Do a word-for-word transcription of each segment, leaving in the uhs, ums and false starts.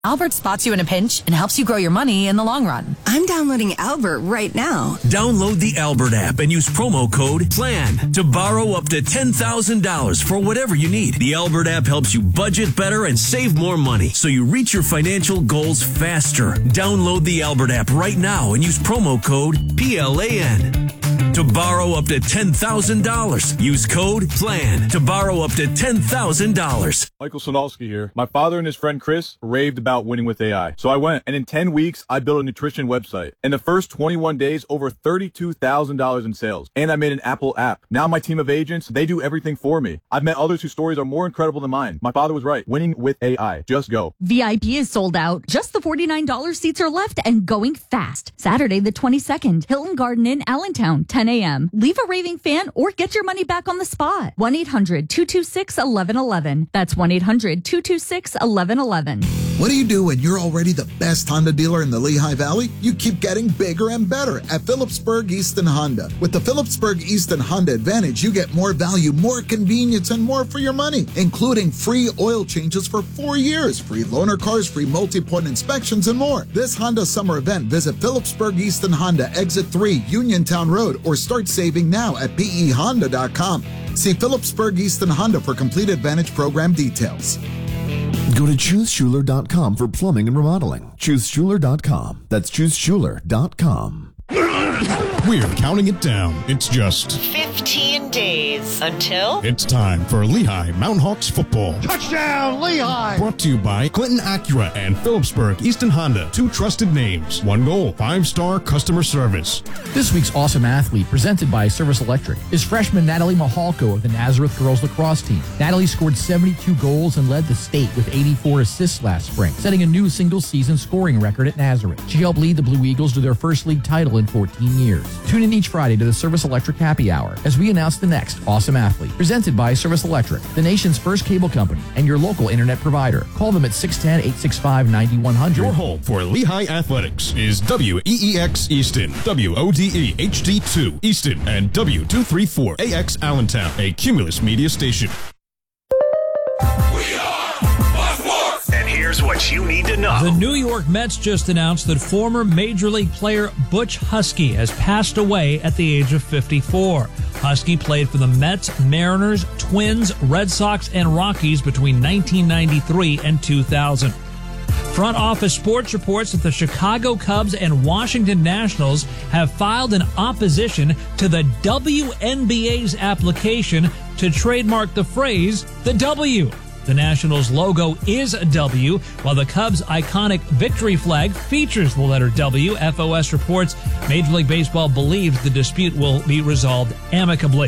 Albert spots you in a pinch and helps you grow your money in the long run. I'm downloading Albert right now. Download the Albert app and use promo code PLAN to borrow up to ten thousand dollars for whatever you need. The Albert app helps you budget better and save more money so you reach your financial goals faster. Download the Albert app right now and use promo code PLAN to borrow up to ten thousand dollars. Use code PLAN to borrow up to ten thousand dollars. Michael Sonalski here. My father and his friend Chris raved about winning with A I. So I went, and in ten weeks, I built a nutrition website. In the first twenty-one days, over thirty-two thousand dollars in sales. And I made an Apple app. Now my team of agents, they do everything for me. I've met others whose stories are more incredible than mine. My father was right. Winning with A I. Just go. V I P is sold out. Just the forty-nine dollars seats are left and going fast. Saturday the twenty-second, Hilton Garden Inn, Allentown, ten a.m. Leave a raving fan or get your money back on the spot. one eight hundred two two six one one one one. That's one eight hundred two two six one one one one. What do you do when you're already the best Honda dealer in the Lehigh Valley? You keep getting bigger and better at Phillipsburg Easton Honda. With the Phillipsburg Easton Honda Advantage, you get more value, more convenience, and more for your money, including free oil changes for four years, free loaner cars, free multi-point inspections, and more. This Honda summer event, visit Phillipsburg Easton Honda, Exit three, Uniontown Road, or start saving now at P E honda dot com. See Phillipsburg Easton Honda for complete Advantage program details. Go to choose schuler dot com for plumbing and remodeling. choose schuler dot com. That's choose schuler dot com. We're counting it down. It's just fifteen days until it's time for Lehigh Mountain Hawks football. Touchdown, Lehigh! Brought to you by Clinton Acura and Phillipsburg Easton Honda. Two trusted names. One goal. Five-star customer service. This week's Awesome Athlete, presented by Service Electric, is freshman Natalie Mahalko of the Nazareth girls lacrosse team. Natalie scored seventy-two goals and led the state with eighty-four assists last spring, setting a new single-season scoring record at Nazareth. She helped lead the Blue Eagles to their first league title in fourteen years. Tune in each Friday to the Service Electric Happy Hour as we announce the next Awesome Athlete, presented by Service Electric, the nation's first cable company and your local internet provider. Call them at six one zero, eight six five, nine one zero zero. Your home for Lehigh Athletics is W E E X Easton, W O D E H D two Easton, and W two thirty-four A X Allentown, a Cumulus media station. Here's what you need to know. The New York Mets just announced that former Major League player Butch Husky has passed away at the age of fifty-four. Husky played for the Mets, Mariners, Twins, Red Sox, and Rockies between nineteen ninety-three and two thousand. Front Office Sports reports that the Chicago Cubs and Washington Nationals have filed an opposition to the W N B A's application to trademark the phrase, the W. The Nationals' logo is a W, while the Cubs' iconic victory flag features the letter W. F O S reports Major League Baseball believes the dispute will be resolved amicably.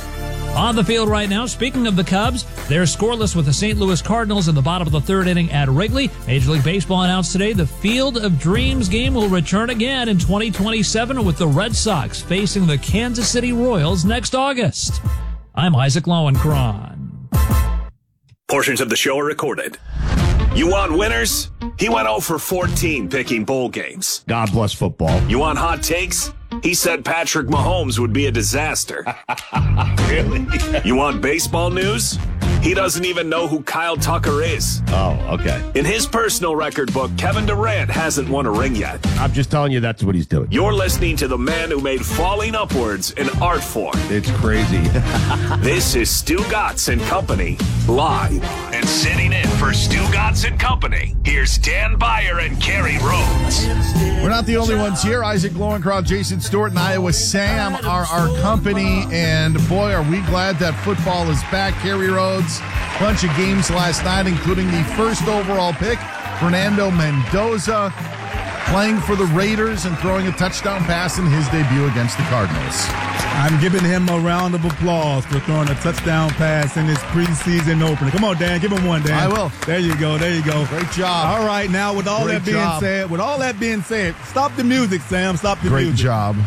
On the field right now, speaking of the Cubs, they're scoreless with the Saint Louis Cardinals in the bottom of the third inning at Wrigley. Major League Baseball announced today the Field of Dreams game will return again in twenty twenty-seven with the Red Sox facing the Kansas City Royals next August. I'm Isaac Lowenkron. Portions of the show are recorded. You want winners? He went oh for fourteen picking bowl games. God bless football. You want hot takes? He said Patrick Mahomes would be a disaster. Really? You want baseball news? He doesn't even know who Kyle Tucker is. Oh, okay. In his personal record book, Kevin Durant hasn't won a ring yet. I'm just telling you that's what he's doing. You're listening to the man who made falling upwards an art form. It's crazy. This is Stu Gatz and Company, live. And sitting in for Stu Gatz and Company, here's Dan Beyer and Kerry Rhodes. We're not the only ones here. Isaac Lowenkron, Jason Stewart, and Iowa Sam are our company. And boy, are we glad that football is back. Kerry Rhodes, bunch of games last night, including the first overall pick, Fernando Mendoza, playing for the Raiders and throwing a touchdown pass in his debut against the Cardinals. I'm giving him a round of applause for throwing a touchdown pass in his preseason opener. Come on, Dan. Give him one, Dan. I will. There you go. There you go. Great job. All right. Now, with all Great that being job. said, with all that being said, stop the music, Sam. Stop the Great music. Great job.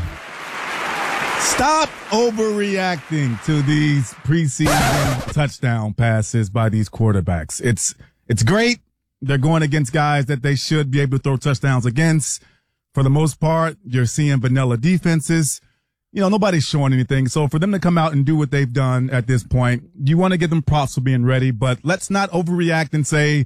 Stop overreacting to these preseason touchdown passes by these quarterbacks. It's it's great. They're going against guys that they should be able to throw touchdowns against. For the most part, you're seeing vanilla defenses. You know, nobody's showing anything. So for them to come out and do what they've done at this point, you want to give them props for being ready, but let's not overreact and say,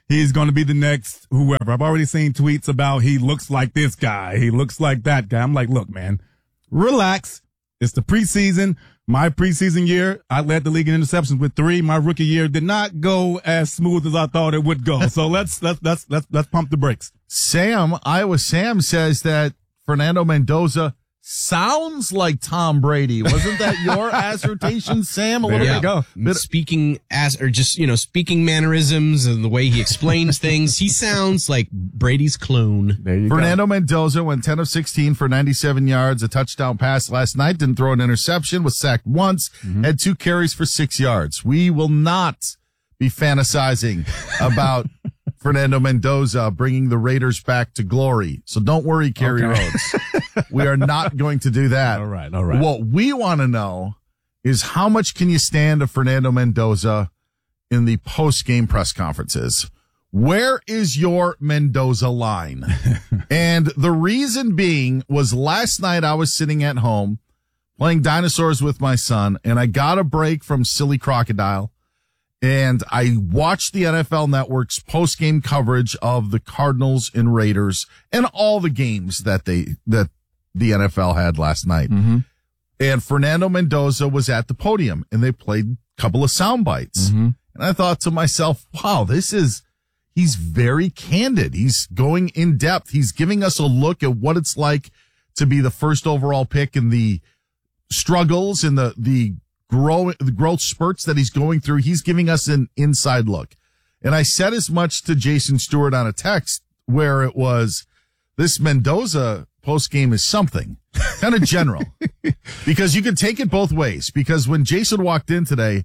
he's going to be the next whoever. I've already seen tweets about he looks like this guy. He looks like that guy. I'm like, look, man, relax. It's the preseason. My preseason year, I led the league in interceptions with three. My rookie year did not go as smooth as I thought it would go. So let's let's let's let's let's pump the brakes. Sam, Iowa Sam says that Fernando Mendoza sounds like Tom Brady. Wasn't that your assertion, Sam? A little yeah. bit ago. But, speaking as, or just, you know, speaking mannerisms and the way he explains things, he sounds like Brady's clone. There you Fernando go. Mendoza went ten of sixteen for ninety-seven yards, a touchdown pass last night, didn't throw an interception, was sacked once, mm-hmm. had two carries for six yards. We will not be fantasizing about Fernando Mendoza bringing the Raiders back to glory. So don't worry, Kerry okay. Rhodes. We are not going to do that. All right, all right. What we want to know is how much can you stand of Fernando Mendoza in the post-game press conferences? Where is your Mendoza line? And the reason being was last night I was sitting at home playing dinosaurs with my son, and I got a break from Silly Crocodile. And I watched the N F L Network's post-game coverage of the Cardinals and Raiders and all the games that they, that the N F L had last night. Mm-hmm. And Fernando Mendoza was at the podium and they played a couple of sound bites. Mm-hmm. And I thought to myself, wow, this is, he's very candid. He's going in depth. He's giving us a look at what it's like to be the first overall pick and the struggles and the, the, Grow, the growth spurts that he's going through. He's giving us an inside look. And I said as much to Jason Stewart on a text where it was, this Mendoza post game is something kind of general because you can take it both ways. Because when Jason walked in today,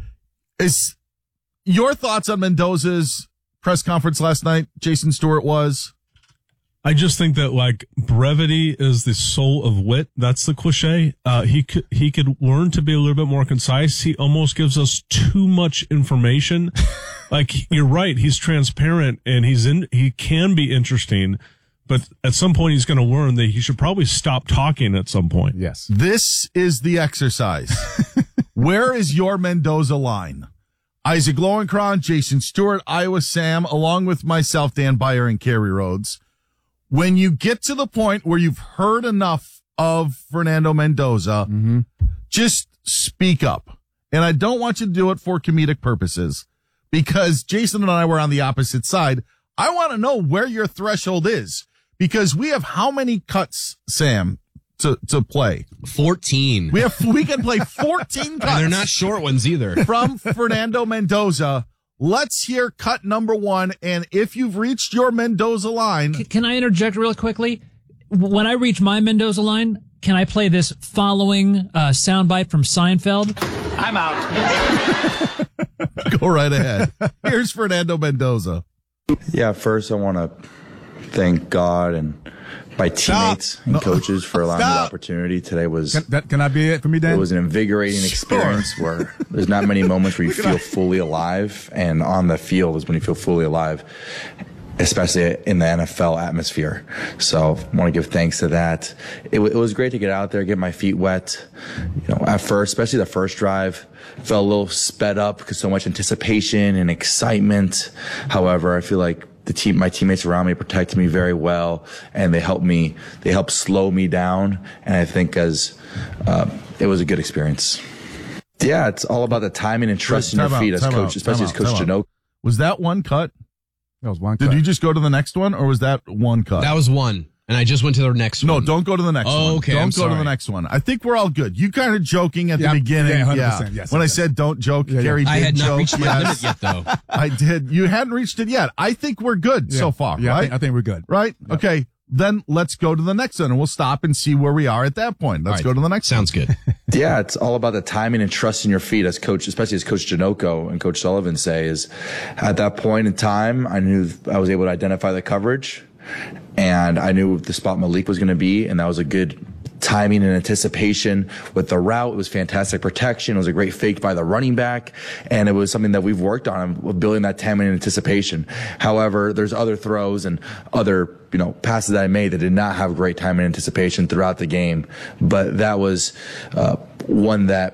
is your thoughts on Mendoza's press conference last night, Jason Stewart, was? I just think that like brevity is the soul of wit. That's the cliche. Uh, he could, he could learn to be a little bit more concise. He almost gives us too much information. Like you're right. He's transparent and he's in, he can be interesting, but at some point he's going to learn that he should probably stop talking at some point. Yes. This is the exercise. Where is your Mendoza line? Isaac Lowenkron, Jason Stewart, Iowa Sam, along with myself, Dan Beyer and Kerry Rhodes. When you get to the point where you've heard enough of Fernando Mendoza, mm-hmm. just speak up. And I don't want you to do it for comedic purposes because Jason and I were on the opposite side. I want to know where your threshold is because we have how many cuts, Sam, to, to play? fourteen. We have, we can play fourteen cuts. And they're not short ones either. From Fernando Mendoza. Let's hear cut number one, and if you've reached your Mendoza line... Can I interject real quickly? When I reach my Mendoza line, can I play this following uh, soundbite from Seinfeld? I'm out. Go right ahead. Here's Fernando Mendoza. Yeah, first I want to thank God and my teammates Stop. and No. coaches for allowing Stop. me the opportunity. Today was Can, that, can I be it for me, Dan? it was an invigorating experience where there's not many moments where you feel fully alive, and on the field is when you feel fully alive, especially in the N F L atmosphere. So I want to give thanks to that. It, w- it was great to get out there, get my feet wet. You know, at first, especially the first drive, felt a little sped up because so much anticipation and excitement. However, I feel like the team, my teammates around me protected me very well, and they helped me, they helped slow me down. And I think as, uh, it was a good experience. Yeah, it's all about the timing and trust in your feet as coach, especially as Coach Janok. Was that one cut? That was one Did cut. you just go to the next one, or was that one cut? That was one. And I just went to the next No, one. don't go to the next Oh, one. okay, Don't I'm go to sorry. the next one. I think we're all good. You kind of joking at Yeah, the beginning. yeah, one hundred Yeah. percent, yes, when I yes. said don't joke, Yeah, yeah. Gary I did had not joke. reached my yes. limit yet, though. I did. You hadn't reached it yet. I think we're good Yeah. so far, Yeah, I right? think, I think we're good. Right? Yep. Okay. Then let's go to the next one, and we'll stop and see where we are at that point. Let's All right. go to the next Sounds one. good. Yeah, it's all about the timing and trust in your feet as coach, especially as Coach Janoko and Coach Sullivan say is at that point in time, I knew I was able to identify the coverage and I knew the spot Malik was going to be. And that was a good timing and anticipation with the route. It was fantastic protection. It was a great fake by the running back. And it was something that we've worked on, building that timing and anticipation. However, there's other throws and other, you know, passes that I made that did not have great timing and anticipation throughout the game. But that was, uh, one that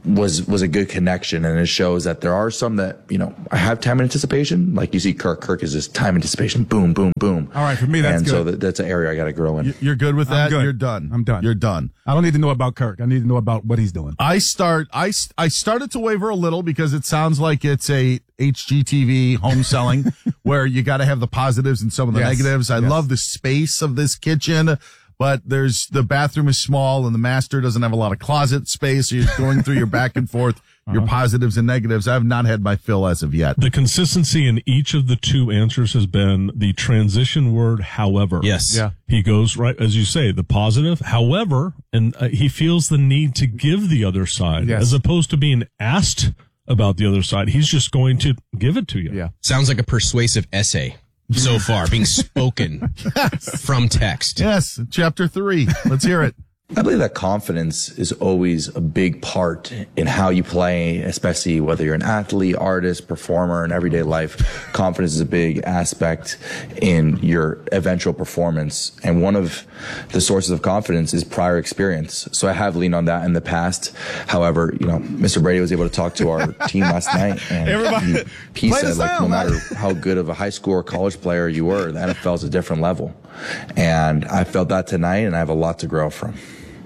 was was a good connection, and it shows that there are some that, you know, I have time and anticipation. Like you see Kirk. Kirk is just time anticipation. Boom, boom, boom. All right, for me, that's and good. so that, that's an area I got to grow in. You're good with that? I'm good. You're done. I'm done. You're done. I don't need to know about Kirk. I need to know about what he's doing. I start. I I started to waver a little because it sounds like it's a H G T V home selling where you got to have the positives and some of the Yes. negatives. I Yes. love the space of this kitchen, but there's the bathroom is small and the master doesn't have a lot of closet space. So you're going through your back and forth, your Uh-huh. positives and negatives. I have not had my fill as of yet. The consistency in each of the two answers has been the transition word, however. Yes. Yeah. He goes, right, as you say, the positive, however, and uh, he feels the need to give the other side Yes. as opposed to being asked about the other side. He's just going to give it to you. Yeah. Sounds like a persuasive essay so far, being spoken from text. Yes, chapter three. Let's hear it. I believe that confidence is always a big part in how you play, especially whether you're an athlete, artist, performer in everyday life. Confidence is a big aspect in your eventual performance. And one of the sources of confidence is prior experience. So I have leaned on that in the past. However, you know, Mister Brady was able to talk to our team last night, and Everybody, he, he play said, the like, sound, no man. matter how good of a high school or college player you were, the N F L is a different level. And I felt that tonight, and I have a lot to grow from.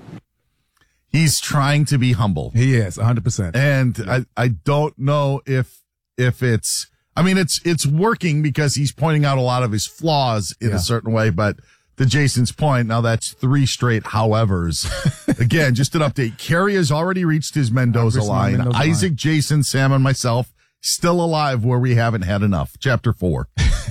He's trying to be humble. He is, one hundred percent. And I, I don't know if, if it's, I mean, it's, it's working because he's pointing out a lot of his flaws in Yeah. a certain way, but to Jason's point, now that's three straight howevers. Again, just an update. Kerry has already reached his Mendoza Reached my line. Mendoza Isaac, line. Jason, Sam, and myself still alive where we haven't had enough. Chapter four.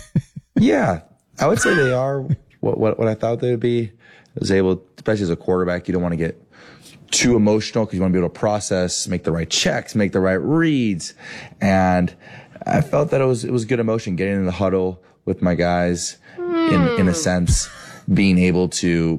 Yeah, I would say they are what, what, what I thought they would be. I was able, especially as a quarterback, you don't want to get too emotional because you want to be able to process, make the right checks, make the right reads. And I felt that it was, it was good emotion getting in the huddle with my guys in, in a sense, being able to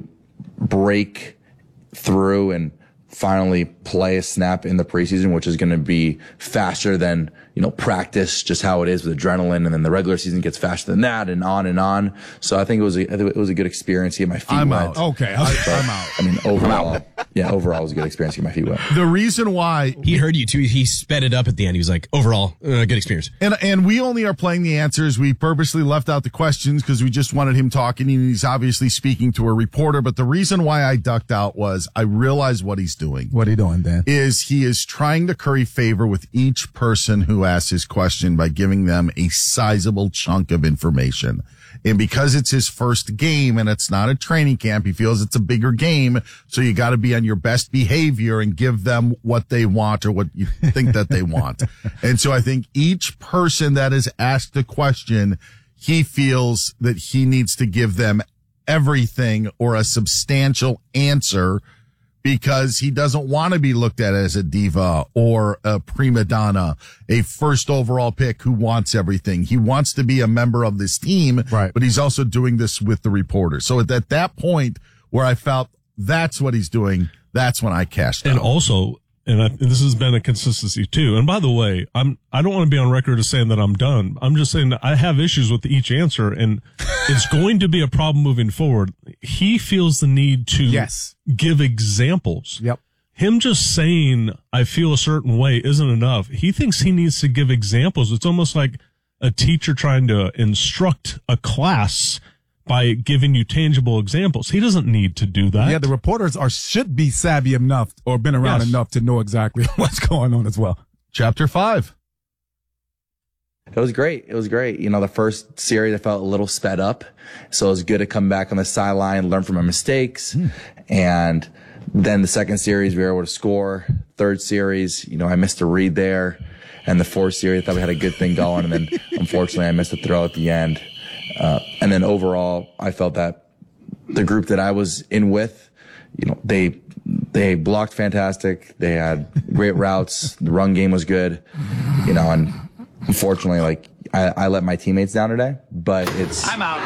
break through and finally play a snap in the preseason, which is going to be faster than, you know, practice, just how it is with adrenaline. And then the regular season gets faster than that and on and on. So I think it was a, I think it was a good experience to get my feet I'm wet. out. Okay, I, okay. I'm out. I mean, overall, yeah, overall it was a good experience to get my feet wet. The reason why He heard you too. He sped it up at the end. He was like, overall, uh, good experience. And and we only are playing the answers. We purposely left out the questions because we just wanted him talking. And he's obviously speaking to a reporter. But the reason why I ducked out was I realized what he's doing. What are you doing, Dan? Is he is trying to curry favor with each person who asks his question by giving them a sizable chunk of information. And because it's his first game and it's not a training camp, he feels it's a bigger game. So you got to be on your best behavior and give them what they want or what you think that they want. And so I think each person that is asked a question, he feels that he needs to give them everything or a substantial answer because he doesn't want to be looked at as a diva or a prima donna, a first overall pick who wants everything. He wants to be a member of this team, Right. but he's also doing this with the reporters. So at that, that point where I felt that's what he's doing, that's when I cashed out. And also, and, I, and this has been a consistency too. And by the way, I'm, I don't want to be on record as saying that I'm done. I'm just saying that I have issues with each answer and it's going to be a problem moving forward. He feels the need to Yes. give examples. Yep. Him just saying, I feel a certain way isn't enough. He thinks he needs to give examples. It's almost like a teacher trying to instruct a class by giving you tangible examples. He doesn't need to do that. Yeah, the reporters are should be savvy enough or been around Yes. enough to know exactly what's going on as well. Chapter five. It was great. It was great. You know, the first series I felt a little sped up. So it was good to come back on the sideline, learn from my mistakes. Mm. And then the second series, we were able to score. Third series, you know, I missed a read there. And the fourth series, I thought we had a good thing going. And then unfortunately, I missed a throw at the end. Uh, and then overall, I felt that the group that I was in with, you know, they, they blocked fantastic. They had great routes. The run game was good, you know, and unfortunately, like I, I let my teammates down today, but it's, I'm out.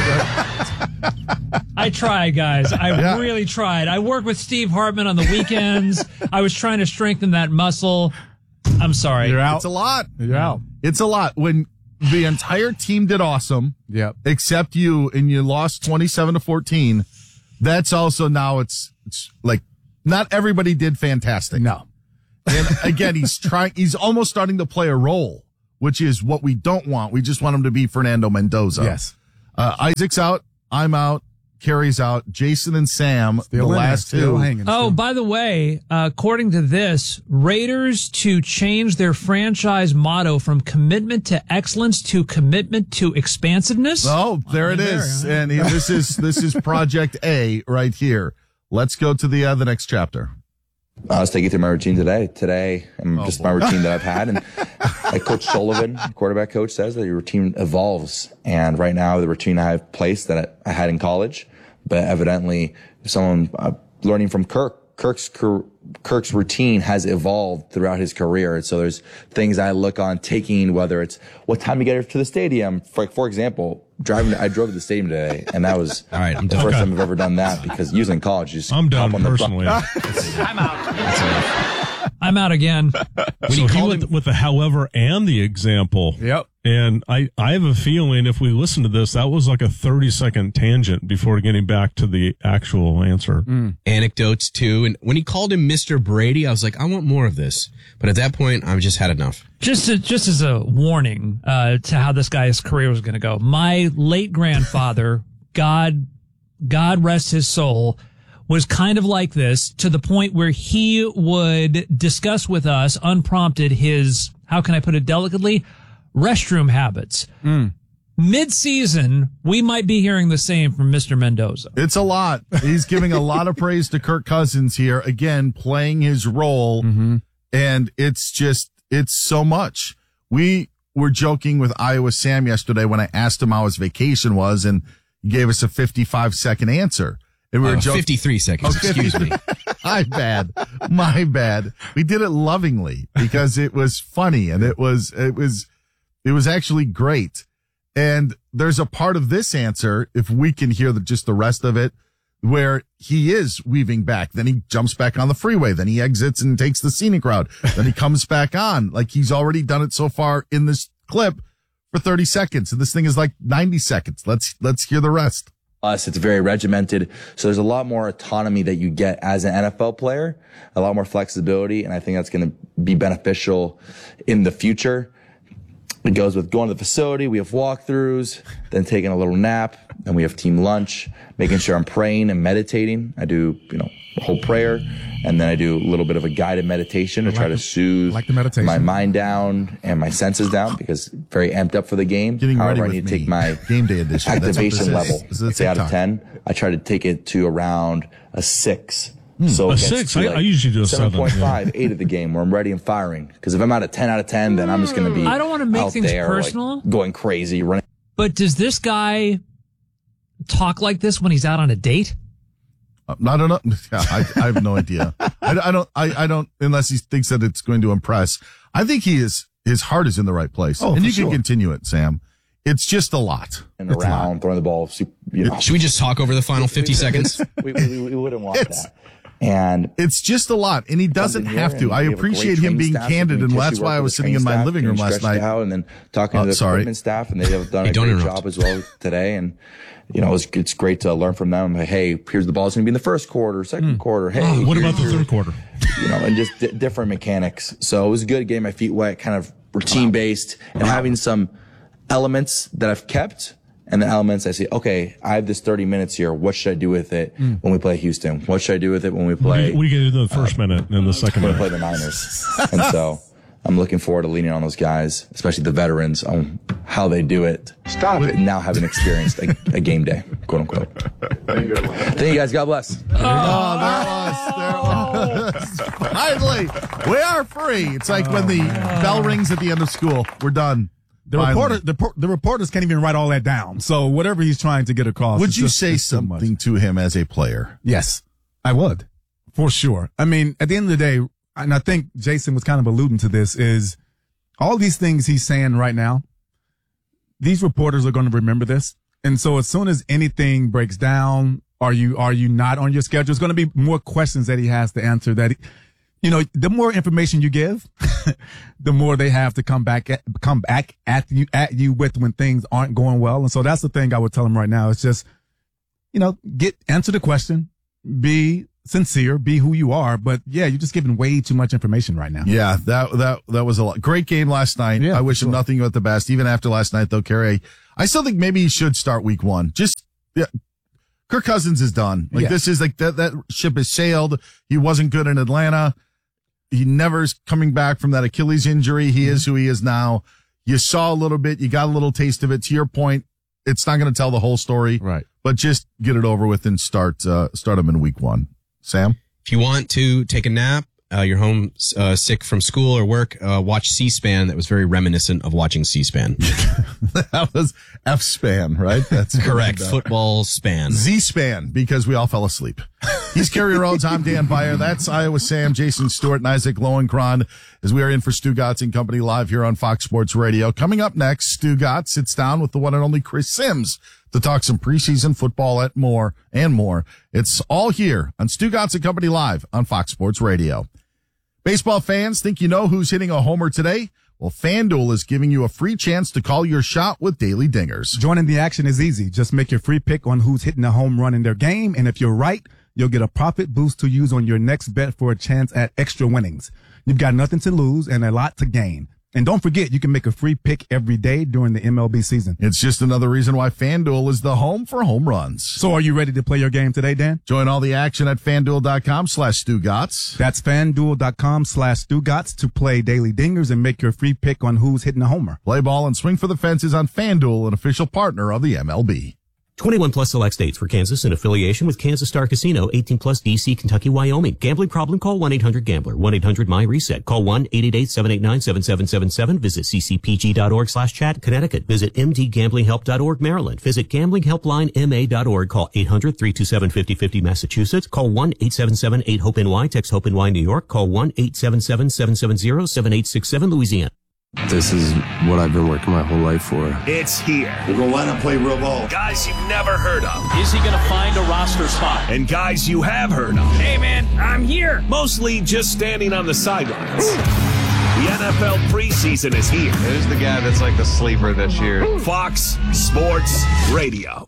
I tried, guys. I Yeah. really tried. I worked with Steve Hartman on the weekends. I was trying to strengthen that muscle. I'm sorry. You're out. It's a lot. You're out. It's a lot. When the entire team did awesome, Yep. except you, and you lost twenty-seven to fourteen, that's also now it's, it's like not everybody did fantastic. No. And again, he's trying, he's almost starting to play a role, which is what we don't want. We just want him to be Fernando Mendoza. Yes. Uh, Isaac's out. I'm out. Carrie's out. Jason and Sam, Still the in last there, still two. hanging. Oh, by the way, uh, according to this, Raiders to change their franchise motto from commitment to excellence to commitment to expansiveness. Oh, there it There, is. huh? And he- this is, this is Project A right here. Let's go to the, uh, the next chapter. Uh, let's take you through my routine today. Today, and Oh, just boy. my routine that I've had. And like Coach Sullivan, quarterback coach, says that your routine evolves. And right now, the routine I have placed that I had in college, but evidently, someone uh, learning from Kirk, Kirk's Kirk's routine has evolved throughout his career. So there's things I look on taking, whether it's what time you get to the stadium. For, for example, driving, I drove to the stadium today, and that was All right, I'm the done. first Okay. time I've ever done that because usually in college, you just I'm hop done on the personally. I'm out. I'm out again. When so he he called went him, with the however and the example. Yep. And I, I have a feeling if we listen to this, that was like a thirty second tangent before getting back to the actual answer. anecdotes too, and when he called him Mister Brady, I was like, I want more of this. But at that point, I've just had enough. Just to, just as a warning uh, to how this guy's career was going to go. My late grandfather, God, God rest his soul, was kind of like this to the point where he would discuss with us unprompted his, how can I put it delicately, restroom habits. Mid-season, we might be hearing the same from Mister Mendoza. It's a lot. He's giving a lot of praise to Kirk Cousins here, again, playing his role. And it's just, it's so much. We were joking with Iowa Sam yesterday when I asked him how his vacation was, and he gave us a fifty-five second answer. And we were Uh, joking. fifty-three seconds, Oh, excuse me. My bad. My bad. We did it lovingly because it was funny and it was, it was, it was actually great. And there's a part of this answer, if we can hear the, just the rest of it, where he is weaving back. Then he jumps back on the freeway. Then he exits and takes the scenic route. Then he comes back on. Like he's already done it so far in this clip for thirty seconds. And this thing is like ninety seconds. Let's, let's hear the rest. Us, it's very regimented. So there's a lot more autonomy that you get as an N F L player, a lot more flexibility. And I think that's going to be beneficial in the future. It goes with going to the facility. We have walkthroughs, then taking a little nap, and we have team lunch, making sure I'm praying and meditating. I do, you know, a whole prayer, and then I do a little bit of a guided meditation to like try to the- soothe like the meditation. my mind down and my senses down because very amped up for the game. Getting ready However, I with need to me. take my Game day edition. That's what this activation is. level. This is a Say out of TikTok. ten, I try to take it to around a six. So A it gets six? to I- like I usually do a seven, seven point five, yeah. eight of the game where I'm ready and firing. Because if I'm at a ten out of ten, then I'm just going to be I don't wanna make out things there, like, personal. going crazy, running. But does this guy talk like this when he's out on a date? Uh, I don't know. Yeah, I, I have no idea. I, I don't, I, I don't, unless he thinks that it's going to impress. I think he is, his heart is in the right place. Oh, and for you sure. can continue it, Sam. It's just a lot. and It's a lot. around, throwing the ball. Super, you know, Should we just talk over the final fifty seconds? we, we, we wouldn't want It's- that. And It's just a lot, and he doesn't in here, have to. and I we have a appreciate great him training being staff candid, doing and that's tissue why work I with was the sitting in training my staff, living room getting last stretched night. out, and then talking Oh, to the sorry. equipment staff, and they have done Hey, a don't great interrupt. job as well today. And you know, it's it's great to learn from them. Like, hey, here's the ball's going to be in the first quarter, second quarter. Hey, Oh, what here's about the your- third quarter? you know, and just d- different mechanics. So it was good getting my feet wet, kind of routine based, and having some elements that I've kept, and the elements I say, okay, I have this thirty minutes here. What should I do with it when we play Houston? What should I do with it when we What do play you, what do you get to do in the first minute and the second when we play minute? the Niners? And so I'm looking forward to leaning on those guys, especially the veterans, on how they do it. Stop it. Now having experienced a, a game day, quote unquote. Thank you guys. God bless. Oh, there was, there was. Finally, we are free. It's like when the bell rings at the end of school. We're done. The Finally. reporter, the, por- the reporters can't even write all that down. So whatever he's trying to get across. Would it's you just- say it's too much. something to him as a player? Yes, I would, for sure. I mean, at the end of the day, and I think Jason was kind of alluding to this, is all these things he's saying right now, these reporters are going to remember this. And so as soon as anything breaks down, are you, are you not on your schedule? There's going to be more questions that he has to answer that, he, you know, the more information you give, the more they have to come back at, come back at you, at you with when things aren't going well. And so that's the thing I would tell him right now. It's just, you know, get, answer the question, be sincere, be who you are. But yeah, you're just giving way too much information right now. Yeah, that that that was a lot. Great game last night. Yeah, I wish sure. him nothing but the best. Even after last night, though, Kerry, I still think maybe he should start week one. Just yeah, Kirk Cousins is done. Like Yeah. this is like that that ship has sailed. He wasn't good in Atlanta. He never's coming back from that Achilles injury. He is who he is now. You saw a little bit. You got a little taste of it. To your point, it's not going to tell the whole story, right? But just get it over with and start uh, start him in week one. Sam, If you want to take a nap, uh, you're home uh, sick from school or work, uh, watch C-SPAN. That was very reminiscent of watching C-SPAN. that was F-SPAN, right? That's Correct. Uh, Football span. Z-SPAN, because we all fell asleep. He's Kerry Rhodes. I'm Dan Beyer. That's Iowa Sam, Jason Stewart, and Isaac Lowenkron as we are in for Stu Gatz and Company live here on Fox Sports Radio. Coming up next, Stu Gatz sits down with the one and only Chris Sims to talk some preseason football at more and more. It's all here on Stu Gatz and Company live on Fox Sports Radio. Baseball fans, think you know who's hitting a homer today? Well, FanDuel is giving you a free chance to call your shot with Daily Dingers. Joining the action is easy. Just make your free pick on who's hitting a home run in their game. And if you're right, you'll get a profit boost to use on your next bet for a chance at extra winnings. You've got nothing to lose and a lot to gain. And don't forget, you can make a free pick every day during the M L B season. It's just another reason why FanDuel is the home for home runs. So are you ready to play your game today, Dan? Join all the action at FanDuel.com slash StuGatz. That's FanDuel.com slash StuGatz to play Daily Dingers and make your free pick on who's hitting a homer. Play ball and swing for the fences on FanDuel, an official partner of the M L B. twenty-one plus select states for Kansas in affiliation with Kansas Star Casino, eighteen plus D C, Kentucky, Wyoming. Gambling problem? Call one eight hundred gambler, one eight hundred my reset. Call one eight eight eight, seven eight nine, seven seven seven seven. Visit ccpg.org slash chat, Connecticut. Visit mdgamblinghelp dot org, Maryland. Visit gambling helpline m a dot org. Call eight hundred, three two seven, five oh five oh, Massachusetts. Call one eight seven seven, eight hope N Y. Text HOPE-NY, New York. Call one eight seven seven, seven seven zero, seven eight six seven, Louisiana. This is what I've been working my whole life for. It's here. We're going to line up, play real ball. Guys you've never heard of. Is he going to find a roster spot? And guys you have heard of. Hey, man, I'm here. Mostly just standing on the sidelines. The N F L preseason is here. Who's the guy that's like the sleeper this year? Fox Sports Radio.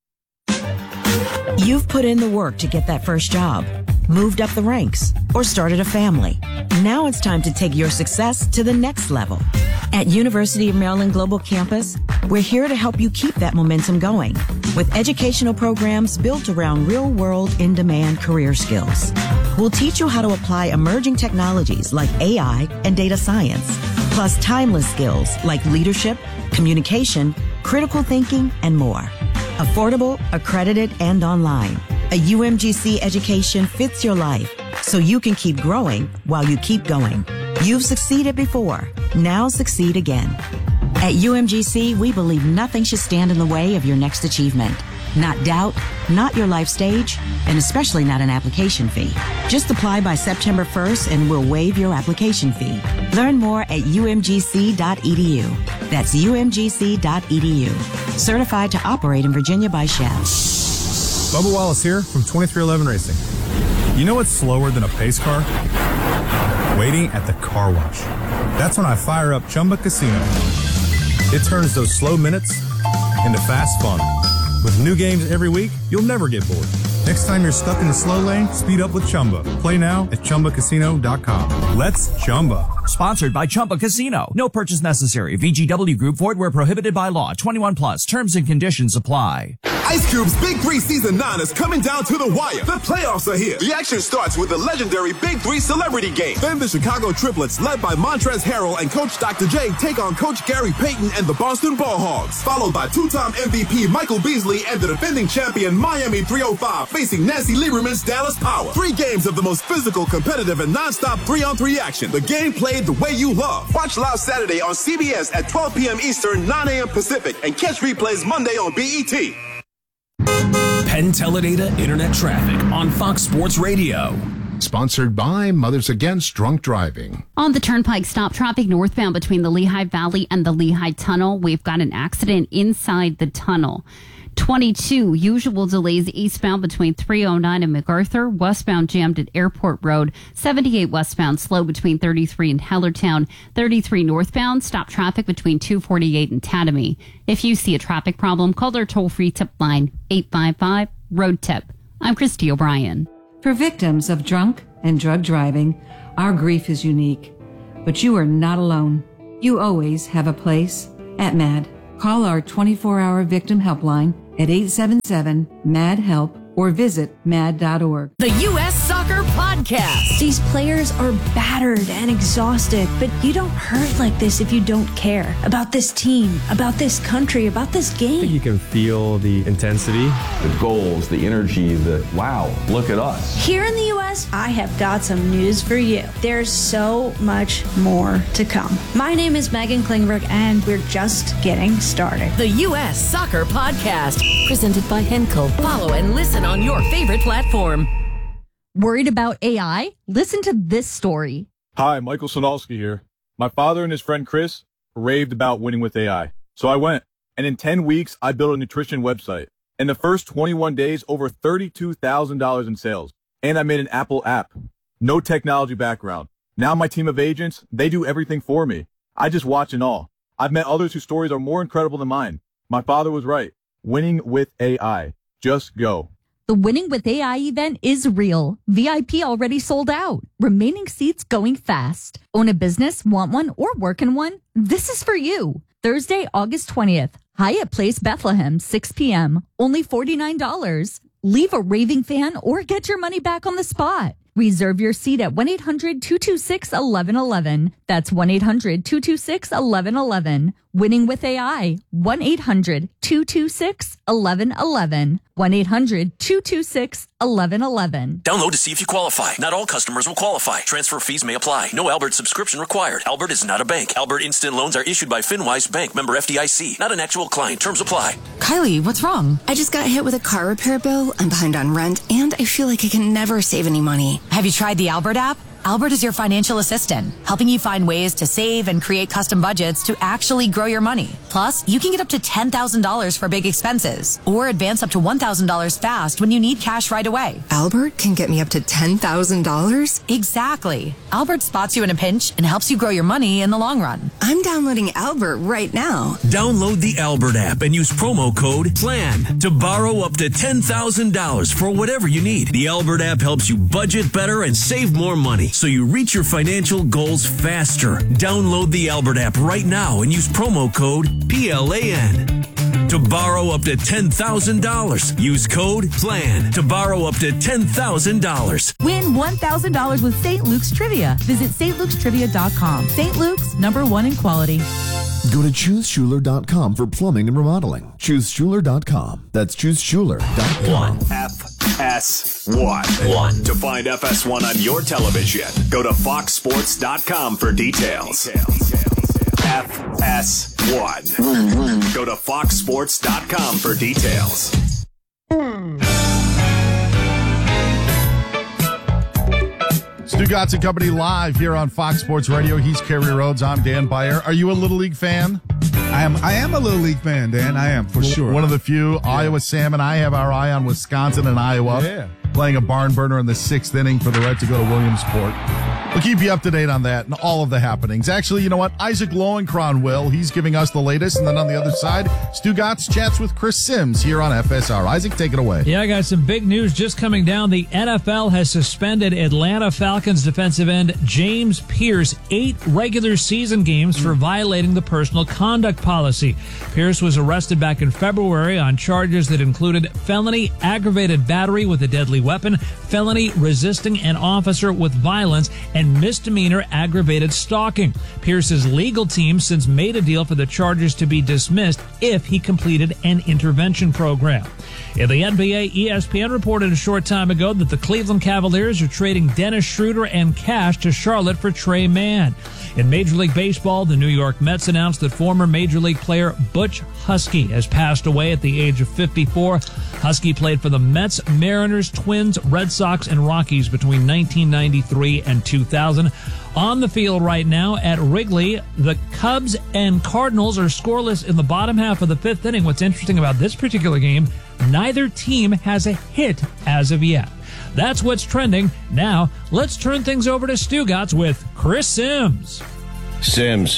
You've put in the work to get that first job, moved up the ranks, or started a family. Now it's time to take your success to the next level. At University of Maryland Global Campus, we're here to help you keep that momentum going with educational programs built around real-world, in-demand career skills. We'll teach you how to apply emerging technologies like A I and data science, plus timeless skills like leadership, communication, critical thinking, and more. Affordable, accredited, and online. A U M G C education fits your life so you can keep growing while you keep going. You've succeeded before. Now succeed again. At U M G C, we believe nothing should stand in the way of your next achievement. Not doubt, not your life stage, and especially not an application fee. Just apply by September first and we'll waive your application fee. Learn more at u m g c dot e d u. That's u m g c dot e d u. Certified to operate in Virginia by Shell. Bubba Wallace here from twenty-three eleven Racing. You know what's slower than a pace car? Waiting at the car wash. That's when I fire up Chumba Casino. It turns those slow minutes into fast fun. With new games every week, you'll never get bored. Next time you're stuck in the slow lane, speed up with Chumba. Play now at chumba casino dot com. Let's Chumba. Sponsored by Chumba Casino. No purchase necessary. V G W Group. Void where prohibited by law. twenty-one plus. Terms and conditions apply. Ice Cube's Big Three Season nine is coming down to the wire. The playoffs are here. The action starts with the legendary Big Three Celebrity Game. Then the Chicago Triplets, led by Montrezl Harrell and Coach Doctor J, take on Coach Gary Payton and the Boston Ball Hogs. Followed by two-time M V P Michael Beasley and the defending champion Miami three oh five, facing Nancy Lieberman's Dallas Power. Three games of the most physical, competitive, and non-stop three-on-three action. The game played the way you love. Watch live Saturday on C B S at twelve p.m. Eastern, nine a.m. Pacific, and catch replays Monday on B E T. Penn Teledata Internet Traffic on Fox Sports Radio. Sponsored by Mothers Against Drunk Driving. On the Turnpike, stop traffic northbound between the Lehigh Valley and the Lehigh Tunnel. We've got an accident inside the tunnel. twenty-two, usual delays eastbound between three oh nine and MacArthur. Westbound jammed at Airport Road. seventy-eight westbound slow between thirty-three and Hellertown. thirty-three northbound, stop traffic between two forty-eight and Tatamy. If you see a traffic problem, call their toll-free tip line eight five five, road tip. I'm Christy O'Brien. For victims of drunk and drug driving, our grief is unique. But you are not alone. You always have a place at MAD. Call our twenty-four hour victim helpline at eight seven seven, M A D, HELP or visit mad dot org. The U S Soccer Podcast. These players are battered and exhausted, but you don't hurt like this if you don't care about this team, about this country, about this game. You can feel the intensity, the goals, the energy, the wow, look at us. Here in the U S, I have got some news for you. There's so much more to come. My name is Megan Klingberg, and we're just getting started. The U S Soccer Podcast, presented by Henkel. Follow and listen on your favorite platform. Worried about A I? Listen to this story. Hi, Michael Sonalski here. My father and his friend Chris raved about winning with A I. So I went, and in ten weeks, I built a nutrition website. In the first twenty-one days, over thirty-two thousand dollars in sales. And I made an Apple app. No technology background. Now my team of agents, they do everything for me. I just watch and all. I've met others whose stories are more incredible than mine. My father was right. Winning with A I. Just go. The Winning with A I event is real. V I P already sold out. Remaining seats going fast. Own a business, want one, or work in one? This is for you. Thursday, August twentieth. Hyatt Place, Bethlehem, six p.m. Only forty-nine dollars. Leave a raving fan or get your money back on the spot. Reserve your seat at one eight hundred two two six one one one one. That's one eight hundred two two six one one one one. Winning with A I. one eight hundred two two six one one one one. one eight hundred two two six one one one one. Download to see if you qualify. Not all customers will qualify. Transfer fees may apply. No Albert subscription required. Albert is not a bank. Albert Instant Loans are issued by FinWise Bank, member F D I C. Not an actual client. Terms apply. Kylie, what's wrong? I just got hit with a car repair bill. I'm behind on rent, and I feel like I can never save any money. Have you tried the Albert app? Albert is your financial assistant, helping you find ways to save and create custom budgets to actually grow your money. Plus, you can get up to ten thousand dollars for big expenses or advance up to one thousand dollars fast when you need cash right away. Albert can get me up to ten thousand dollars? Exactly. Albert spots you in a pinch and helps you grow your money in the long run. I'm downloading Albert right now. Download the Albert app and use promo code PLAN to borrow up to ten thousand dollars for whatever you need. The Albert app helps you budget better and save more money, so you reach your financial goals faster. Download the Albert app right now and use promo code P L A N to borrow up to ten thousand dollars. Use code PLAN to borrow up to ten thousand dollars. Win one thousand dollars with Saint Luke's Trivia. Visit Saint Luke's Trivia dot com. Saint Luke's, number one in quality. Go to choose schuler dot com for plumbing and remodeling. choose schuler dot com. That's choose schuler dot com. F S one. One. To find F S one on your television, go to fox sports dot com for details. F S one. Go to fox sports dot com for details. Stu Gatz and Company live here on Fox Sports Radio. He's Kerry Rhodes. I'm Dan Beyer. Are you a Little League fan? I am. I am a Little League fan, Dan. I am for sure. One of the few. Yeah. Iowa Sam and I have our eye on Wisconsin and Iowa. Yeah. Playing a barn burner in the sixth inning for the Red to go to Williamsport. We'll keep you up to date on that and all of the happenings. Actually, you know what? Isaac Lowenkron will. He's giving us the latest. And then on the other side, Stu Gatz chats with Chris Sims here on F S R. Isaac, take it away. Yeah, I got some big news just coming down. The N F L has suspended Atlanta Falcons defensive end James Pierce eight regular season games for violating the personal conduct policy. Pierce was arrested back in February on charges that included felony aggravated battery with a deadly weapon, felony resisting an officer with violence, and misdemeanor aggravated stalking. Pierce's legal team since made a deal for the charges to be dismissed if he completed an intervention program. In the N B A, E S P N reported a short time ago that the Cleveland Cavaliers are trading Dennis Schroeder and cash to Charlotte for Trey Mann. In Major League Baseball, the New York Mets announced that former Major League player Butch Husky has passed away at the age of fifty-four. Husky played for the Mets, Mariners, Twins, Red Sox, and Rockies between nineteen ninety-three and two thousand. On the field right now at Wrigley, the Cubs and Cardinals are scoreless in the bottom half of the fifth inning. What's interesting about this particular game, neither team has a hit as of yet. That's what's trending. Now, let's turn things over to Stu Gatz with Chris Sims. Sims,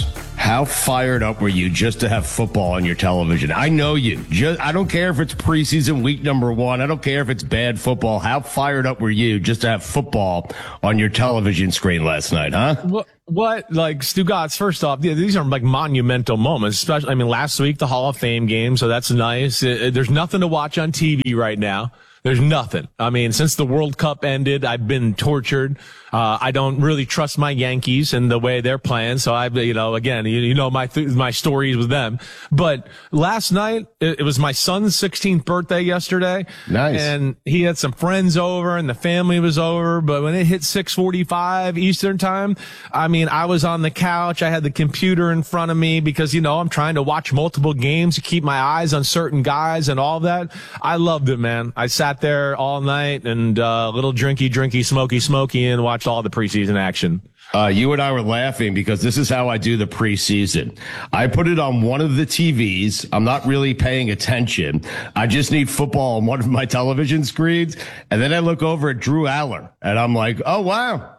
How fired up were you just to have football on your television? I know you. Just, I don't care if it's preseason week number one. I don't care if it's bad football. How fired up were you just to have football on your television screen last night, huh? What? What? Like, Stugotz, first off, yeah, these are like monumental moments. Especially, I mean, last week, the Hall of Fame game, so that's nice. It, it, there's nothing to watch on T V right now. There's nothing. I mean, since the World Cup ended, I've been tortured. Uh, I don't really trust my Yankees and the way they're playing. So I, you know, again, you, you know, my, th- my stories with them. But last night, it, it was my son's sixteenth birthday yesterday. Nice. And he had some friends over and the family was over. But when it hit six forty-five Eastern time, I mean, I was on the couch. I had the computer in front of me because, you know, I'm trying to watch multiple games to keep my eyes on certain guys and all that. I loved it, man. I sat there all night and, uh, little drinky, drinky, smoky, smoky and watched all the preseason action. Uh, you and I were laughing because this is how I do the preseason. I put it on one of the T Vs. I'm not really paying attention. I just need football on one of my television screens. And then I look over at Drew Aller and I'm like, oh, wow.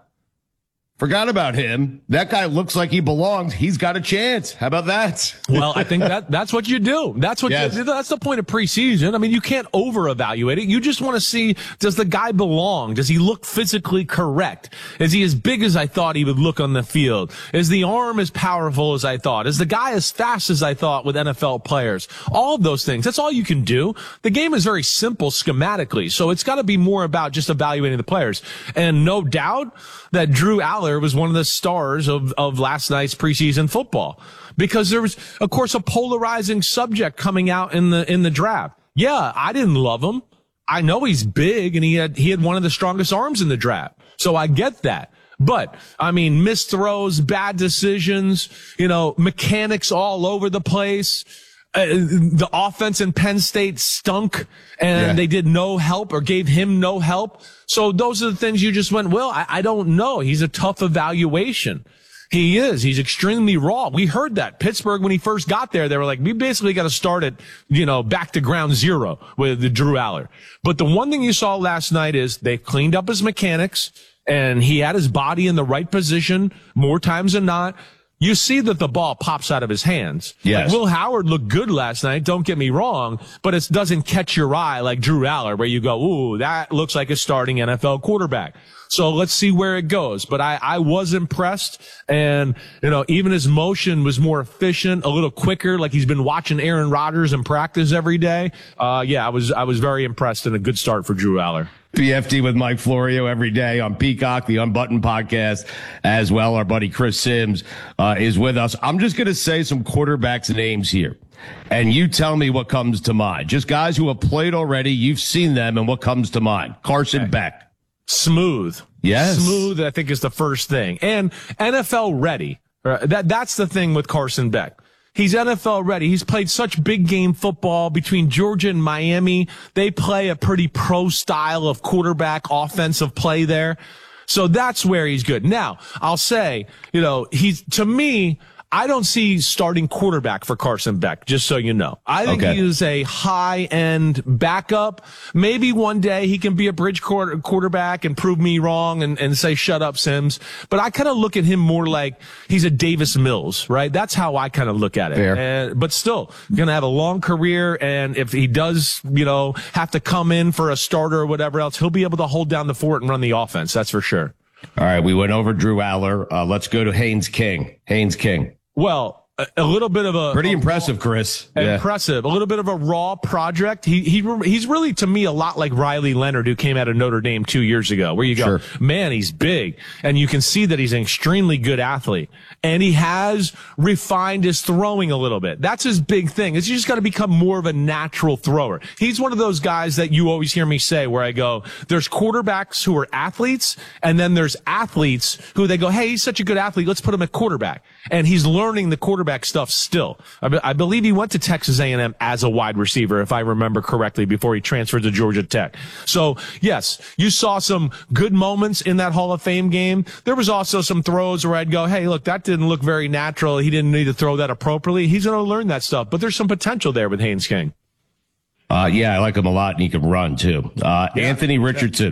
Forgot about him. That guy looks like he belongs. He's got a chance. How about that? Well, I think that that's what you do. That's what yes. you, that's the point of preseason. I mean, you can't over evaluate it. You just want to see, does the guy belong? Does he look physically correct? Is he as big as I thought he would look on the field? Is the arm as powerful as I thought? Is the guy as fast as I thought with N F L players? All of those things. That's all you can do. The game is very simple schematically. So it's got to be more about just evaluating the players. And no doubt that Drew Aller was one of the stars of, of last night's preseason football because there was, of course, a polarizing subject coming out in the, in the draft. Yeah, I didn't love him. I know he's big and he had, he had one of the strongest arms in the draft. So I get that. But, I mean, missed throws, bad decisions, you know, mechanics all over the place. Uh, the offense in Penn State stunk and yeah. they did no help or gave him no help. So those are the things you just went, well, I, I don't know. He's a tough evaluation. He is. He's extremely raw. We heard that. Pittsburgh, when he first got there, they were like, we basically got to start at, you know, back to ground zero with the Drew Aller. But the one thing you saw last night is they cleaned up his mechanics and he had his body in the right position more times than not. You see that the ball pops out of his hands. Yes. Like Will Howard looked good last night, don't get me wrong, but it doesn't catch your eye like Drew Aller, where you go, ooh, that looks like a starting N F L quarterback. So let's see where it goes. But I, I was impressed. And, you know, even his motion was more efficient, a little quicker, like he's been watching Aaron Rodgers in practice every day. Uh, yeah, I was, I was very impressed and a good start for Drew Aller. P F T with Mike Florio every day on Peacock, the Unbuttoned podcast as well. Our buddy Chris Sims uh, is with us. I'm just going to say some quarterbacks' names here, and you tell me what comes to mind. Just guys who have played already. You've seen them, and what comes to mind. Carson okay. Beck. Smooth. Yes. Smooth, I think, is the first thing. And N F L ready. That That's the thing with Carson Beck. He's N F L ready. He's played such big game football between Georgia and Miami. They play a pretty pro style of quarterback offensive play there. So that's where he's good. Now, I'll say, you know, he's, to me, I don't see starting quarterback for Carson Beck, just so you know. I think okay. he is a high-end backup. Maybe one day he can be a bridge quarter, quarterback and prove me wrong and, and say, shut up, Sims. But I kind of look at him more like he's a Davis Mills, right? That's how I kind of look at it. And, but still, going to have a long career, and if he does, you know, have to come in for a starter or whatever else, he'll be able to hold down the fort and run the offense. That's for sure. All right, we went over Drew Aller. Uh, let's go to Haynes King. Haynes King. Well, a, a little bit of a pretty a impressive, raw, Chris. Impressive. Yeah. A little bit of a raw project. He he he's really, to me, a lot like Riley Leonard, who came out of Notre Dame two years ago. Where you go, sure. man, he's big, and you can see that he's an extremely good athlete, and he has refined his throwing a little bit. That's his big thing. Is you just got to become more of a natural thrower. He's one of those guys that you always hear me say, where I go, there's quarterbacks who are athletes, and then there's athletes who they go, hey, he's such a good athlete, let's put him at quarterback, and he's learning the quarterback stuff still. I, be, I believe he went to Texas A and M as a wide receiver, if I remember correctly, before he transferred to Georgia Tech. So, yes, you saw some good moments in that Hall of Fame game. There was also some throws where I'd go, hey, look, that didn't look very natural. He didn't need to throw that appropriately. He's going to learn that stuff. But there's some potential there with Haynes King. Uh, yeah, I like him a lot, and he can run, too. Uh, yeah, Anthony Richardson.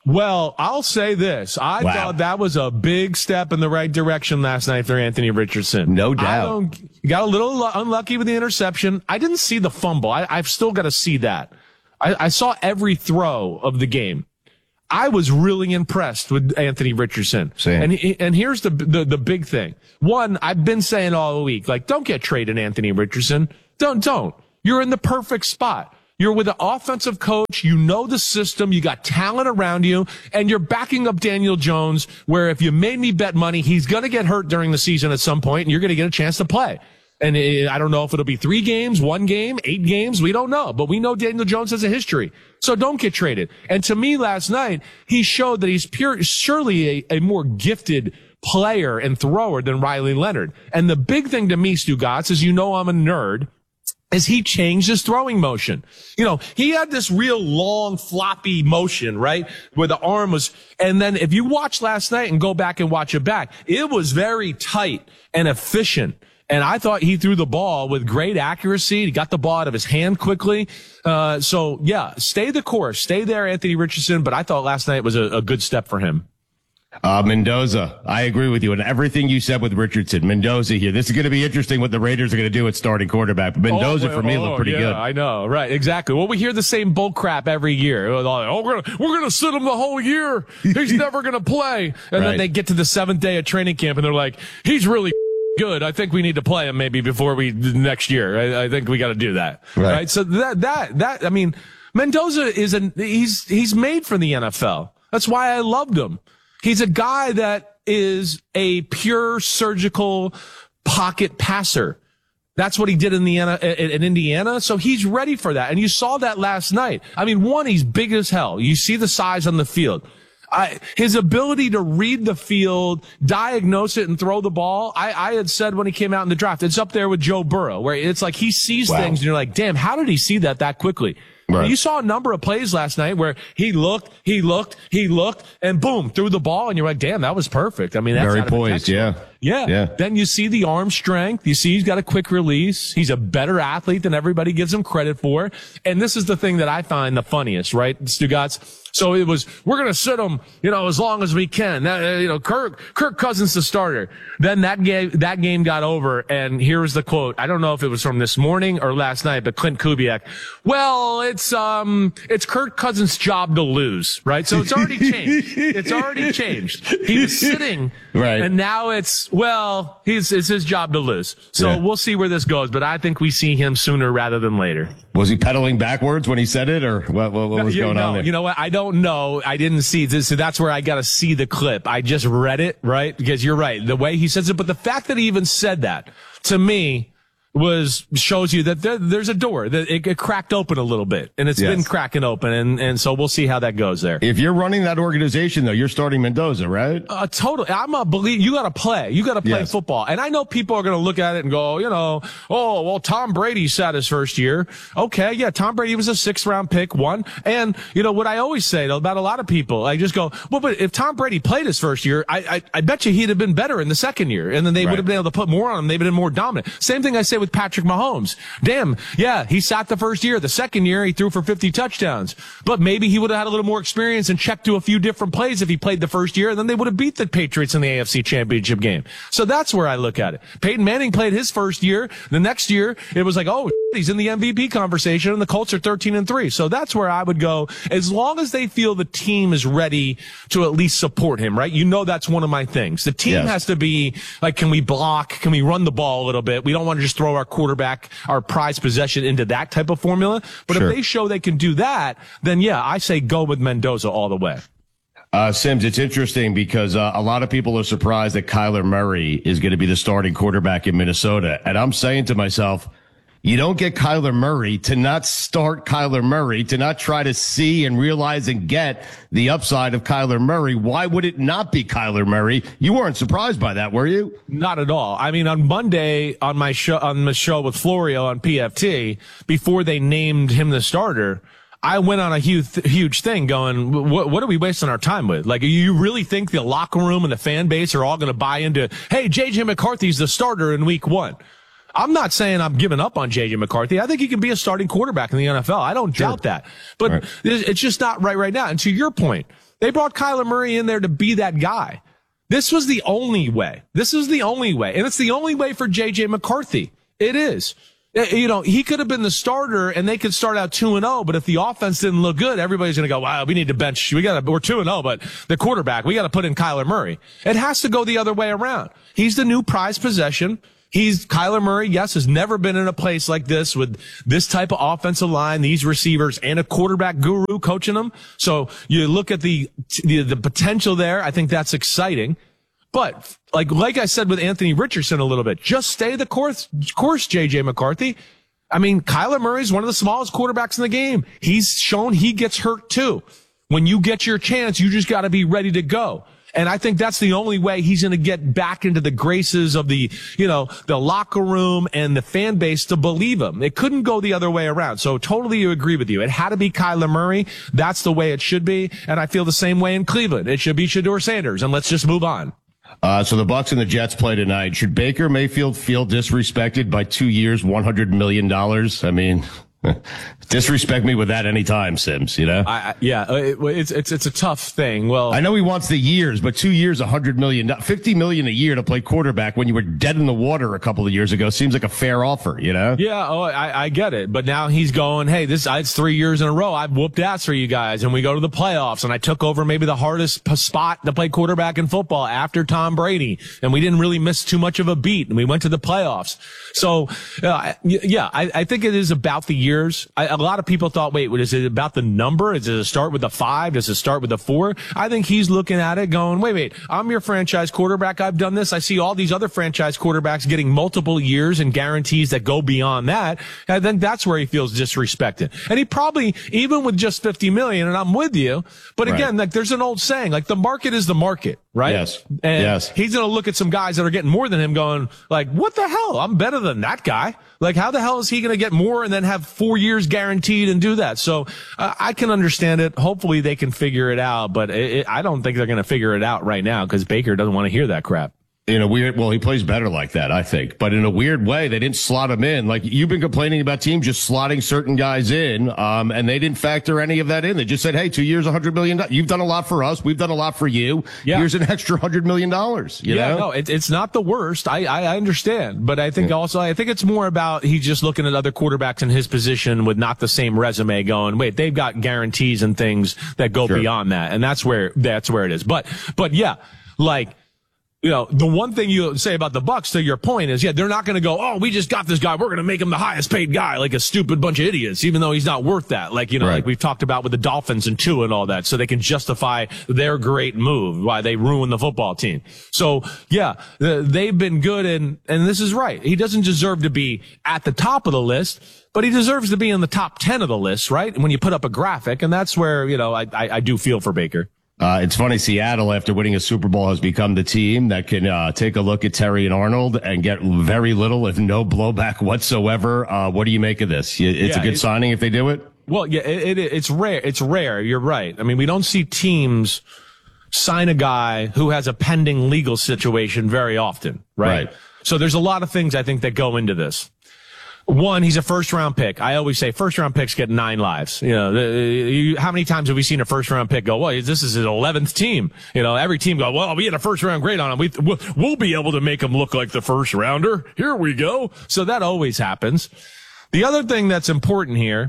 Well, I'll say this. I wow. thought that was a big step in the right direction last night for Anthony Richardson. No doubt. I don't, got a little unlucky with the interception. I didn't see the fumble. I, I've still got to see that. I, I saw every throw of the game. I was really impressed with Anthony Richardson. Same. And he, and here's the, the the big thing. One, I've been saying all week, like, don't get traded, Anthony Richardson. Don't, don't. You're in the perfect spot. You're with an offensive coach. You know the system. You got talent around you, and you're backing up Daniel Jones, where if you made me bet money, he's going to get hurt during the season at some point, and you're going to get a chance to play. And it, I don't know if it'll be three games, one game, eight games. We don't know, but we know Daniel Jones has a history. So don't get traded. And to me last night, he showed that he's pure, surely a, a more gifted player and thrower than Riley Leonard. And the big thing to me, Stugotz, is, you know, I'm a nerd, is he changed his throwing motion. You know, he had this real long, floppy motion, right? Where the arm was, and then if you watch last night and go back and watch it back, it was very tight and efficient. And I thought he threw the ball with great accuracy. He got the ball out of his hand quickly. Uh, so yeah, stay the course. Stay there, Anthony Richardson. But I thought last night was a, a good step for him. Uh, Mendoza, I agree with you and everything you said with Richardson. Mendoza here. This is going to be interesting what the Raiders are going to do at starting quarterback. But Mendoza, oh, for me, oh, looked pretty yeah, good. I know. Right. Exactly. Well, we hear the same bull crap every year. Oh, we're going we're gonna sit him the whole year. He's never going to play. And right. then they get to the seventh day of training camp and they're like, he's really good. I think we need to play him maybe before we next year. I, I think we got to do that. Right. right. So that, that, that, I mean, Mendoza is an, he's, he's made for the N F L. That's why I loved him. He's a guy that is a pure surgical pocket passer. That's what he did in the in Indiana. So he's ready for that. And you saw that last night. I mean, one, he's big as hell. You see the size on the field. I, his ability to read the field, diagnose it, and throw the ball. I, I had said when he came out in the draft, it's up there with Joe Burrow, where it's like he sees wow. things and you're like, damn, how did he see that that quickly? Right. You saw a number of plays last night where he looked, he looked, he looked, and boom, threw the ball, and you're like, damn, that was perfect. I mean, that's very poised, yeah. yeah. Yeah. Then you see the arm strength. You see he's got a quick release. He's a better athlete than everybody gives him credit for. And this is the thing that I find the funniest, right, Stugotz? So it was, we're going to sit him, you know, as long as we can. That, uh, you know, Kirk, Kirk Cousins the starter. Then that game, that game got over, and here's the quote. I don't know if it was from this morning or last night, but Clint Kubiak. Well, it's, um, it's Kirk Cousins' job to lose, right? So it's already changed. It's already changed. He was sitting, right. and now it's, well, he's, it's his job to lose. So yeah. we'll see where this goes, but I think we see him sooner rather than later. Was he pedaling backwards when he said it, or what, what, what was you going know, on there? You know what? I don't know. I didn't see this. So that's where I got to see the clip. I just read it, right? Because you're right. The way he says it, but the fact that he even said that, to me, was shows you that there, there's a door that it, it cracked open a little bit, and it's yes. been cracking open, and and so we'll see how that goes there. If you're running that organization, though, you're starting Mendoza, right? Uh, totally. I'm a believe you got to play. You got to play yes. football, and I know people are going to look at it and go, you know, oh well, Tom Brady sat his first year. Okay, yeah, Tom Brady was a sixth round pick, one, and you know what I always say about a lot of people, I just go, well, but if Tom Brady played his first year, I I, I bet you he'd have been better in the second year, and then they right. would have been able to put more on him. They've been more dominant. Same thing I say with Patrick Mahomes. Damn, yeah, he sat the first year. The second year, he threw for fifty touchdowns. But maybe he would have had a little more experience and checked to a few different plays if he played the first year, and then they would have beat the Patriots in the A F C Championship game. So that's where I look at it. Peyton Manning played his first year. The next year, it was like, oh, he's in the M V P conversation, and the Colts are thirteen and three. So that's where I would go. As long as they feel the team is ready to at least support him, right? You know that's one of my things. The team yes. has to be like, can we block? Can we run the ball a little bit? We don't want to just throw our quarterback, our prized possession into that type of formula. But sure. if they show they can do that, then yeah, I say go with Mendoza all the way. Uh, Sims, it's interesting because uh, a lot of people are surprised that Kyler Murray is going to be the starting quarterback in Minnesota. And I'm saying to myself, you don't get Kyler Murray to not start Kyler Murray, to not try to see and realize and get the upside of Kyler Murray. Why would it not be Kyler Murray? You weren't surprised by that, were you? Not at all. I mean, on Monday on my show, on the show with Florio on P F T, before they named him the starter, I went on a huge, huge thing going, what, what are we wasting our time with? Like, you really think the locker room and the fan base are all going to buy into, hey, J J McCarthy's the starter in week one? I'm not saying I'm giving up on J J McCarthy. I think he can be a starting quarterback in the N F L. I don't sure. doubt that. But right. it's just not right right now. And to your point, They brought Kyler Murray in there to be that guy. This was the only way. This is the only way. And it's the only way for J J McCarthy. It is. You know, he could have been the starter and they could start out two and oh, but if the offense didn't look good, everybody's going to go, wow, we need to bench. We got to, we're two and oh, but the quarterback, we got to put in Kyler Murray. It has to go the other way around. He's the new prized possession. He's Kyler Murray, yes, has never been in a place like this with this type of offensive line, these receivers, and a quarterback guru coaching them. So you look at the, the, the potential there. I think that's exciting. But like, like I said with Anthony Richardson a little bit, just stay the course, course, J J McCarthy. I mean, Kyler Murray's one of the smallest quarterbacks in the game. He's shown he gets hurt too. When you get your chance, you just got to be ready to go. And I think that's the only way he's going to get back into the graces of the, you know, the locker room and the fan base to believe him. It couldn't go the other way around. So totally agree with you. It had to be Kyler Murray. That's the way it should be. And I feel the same way in Cleveland. It should be Shedeur Sanders. And let's just move on. Uh, so the Bucs and the Jets play tonight. Should Baker Mayfield feel disrespected by two years, one hundred million dollars? I mean, disrespect me with that anytime, Sims, you know? I, I, yeah, it, it's, it's, it's a tough thing. Well, I know he wants the years, but two years, one hundred million dollars, fifty million dollars a year to play quarterback when you were dead in the water a couple of years ago seems like a fair offer, you know? Yeah, oh, I, I get it. But now he's going, hey, this, it's three years in a row. I've whooped ass for you guys, and we go to the playoffs, and I took over maybe the hardest p- spot to play quarterback in football after Tom Brady, and we didn't really miss too much of a beat, and we went to the playoffs. So, uh, yeah, I, I think it is about the years. I, a lot of people thought, wait, is it about the number? Does it start with a five? Does it start with a four? I think he's looking at it going, wait, wait, I'm your franchise quarterback. I've done this. I see all these other franchise quarterbacks getting multiple years and guarantees that go beyond that. And then that's where he feels disrespected. And he probably, even with just fifty million, and I'm with you, but again, right. like there's an old saying, like the market is the market, right? Yes. And yes. he's going to look at some guys that are getting more than him going like, what the hell? I'm better than that guy. Like, how the hell is he going to get more and then have four years guaranteed and do that? So uh, I can understand it. Hopefully they can figure it out, but it, it, I don't think they're going to figure it out right now because Baker doesn't want to hear that crap. In a weird, well, he plays better like that, I think. But in a weird way, they didn't slot him in. Like, you've been complaining about teams just slotting certain guys in, um, and they didn't factor any of that in. They just said, hey, two years, one hundred million dollars. You've done a lot for us. We've done a lot for you. Yeah. Here's an extra one hundred million dollars. You yeah, know? no, it, it's not the worst. I, I, I understand. But I think yeah. also, I think it's more about he's just looking at other quarterbacks in his position with not the same resume going, wait, they've got guarantees and things that go sure. beyond that. And that's where, that's where it is. But, but yeah, like, you know, the one thing you say about the Bucs, to your point, is, yeah, they're not going to go, oh, we just got this guy. We're going to make him the highest paid guy, like a stupid bunch of idiots, even though he's not worth that. Like, you know, right. like we've talked about with the Dolphins and Tua and all that, so they can justify their great move, why they ruined the football team. So, yeah, they've been good, and, and this is right. He doesn't deserve to be at the top of the list, but he deserves to be in the top ten of the list, right? When you put up a graphic, and that's where, you know, I, I, I do feel for Baker. Uh, it's funny, Seattle, after winning a Super Bowl, has become the team that can uh, take a look at Terry and Arnold and get very little, if no blowback whatsoever. Uh, what do you make of this? It's yeah, a good it, signing if they do it? Well, yeah, it, it, it's rare. It's rare. You're right. I mean, we don't see teams sign a guy who has a pending legal situation very often, right? right. So there's a lot of things I think that go into this. One, he's a first round pick. I always say first round picks get nine lives. You know, the, you, how many times have we seen a first round pick go, well, this is his eleventh team. You know, every team go, well, we had a first round grade on him. We, we'll, we'll be able to make him look like the first rounder. Here we go. So that always happens. The other thing that's important here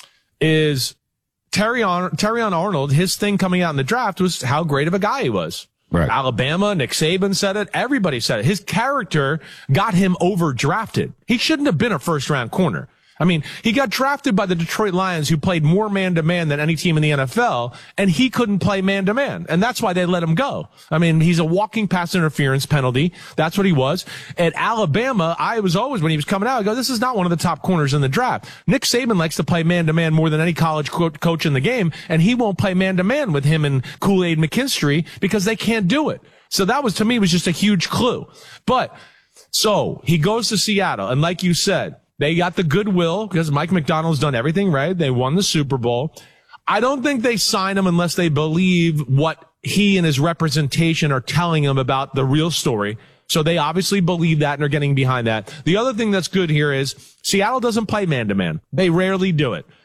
is Terry on, Terry on Arnold, his thing coming out in the draft was how great of a guy he was. Right. Alabama, Nick Saban said it. Everybody said it. His character got him overdrafted. He shouldn't have been a first round corner. I mean, he got drafted by the Detroit Lions, who played more man-to-man than any team in the N F L, and he couldn't play man-to-man. And that's why they let him go. I mean, he's a walking pass interference penalty. That's what he was. At Alabama, I was always, when he was coming out, I go, this is not one of the top corners in the draft. Nick Saban likes to play man-to-man more than any college co- coach in the game, and he won't play man-to-man with him and Kool-Aid McKinstry because they can't do it. So that was, to me, was just a huge clue. But, so, he goes to Seattle, and like you said, they got the goodwill because Mike McDonald's done everything right. They won the Super Bowl. I don't think they sign him unless they believe what he and his representation are telling him about the real story. So they obviously believe that and are getting behind that. The other thing that's good here is Seattle doesn't play man-to-man. They rarely do it.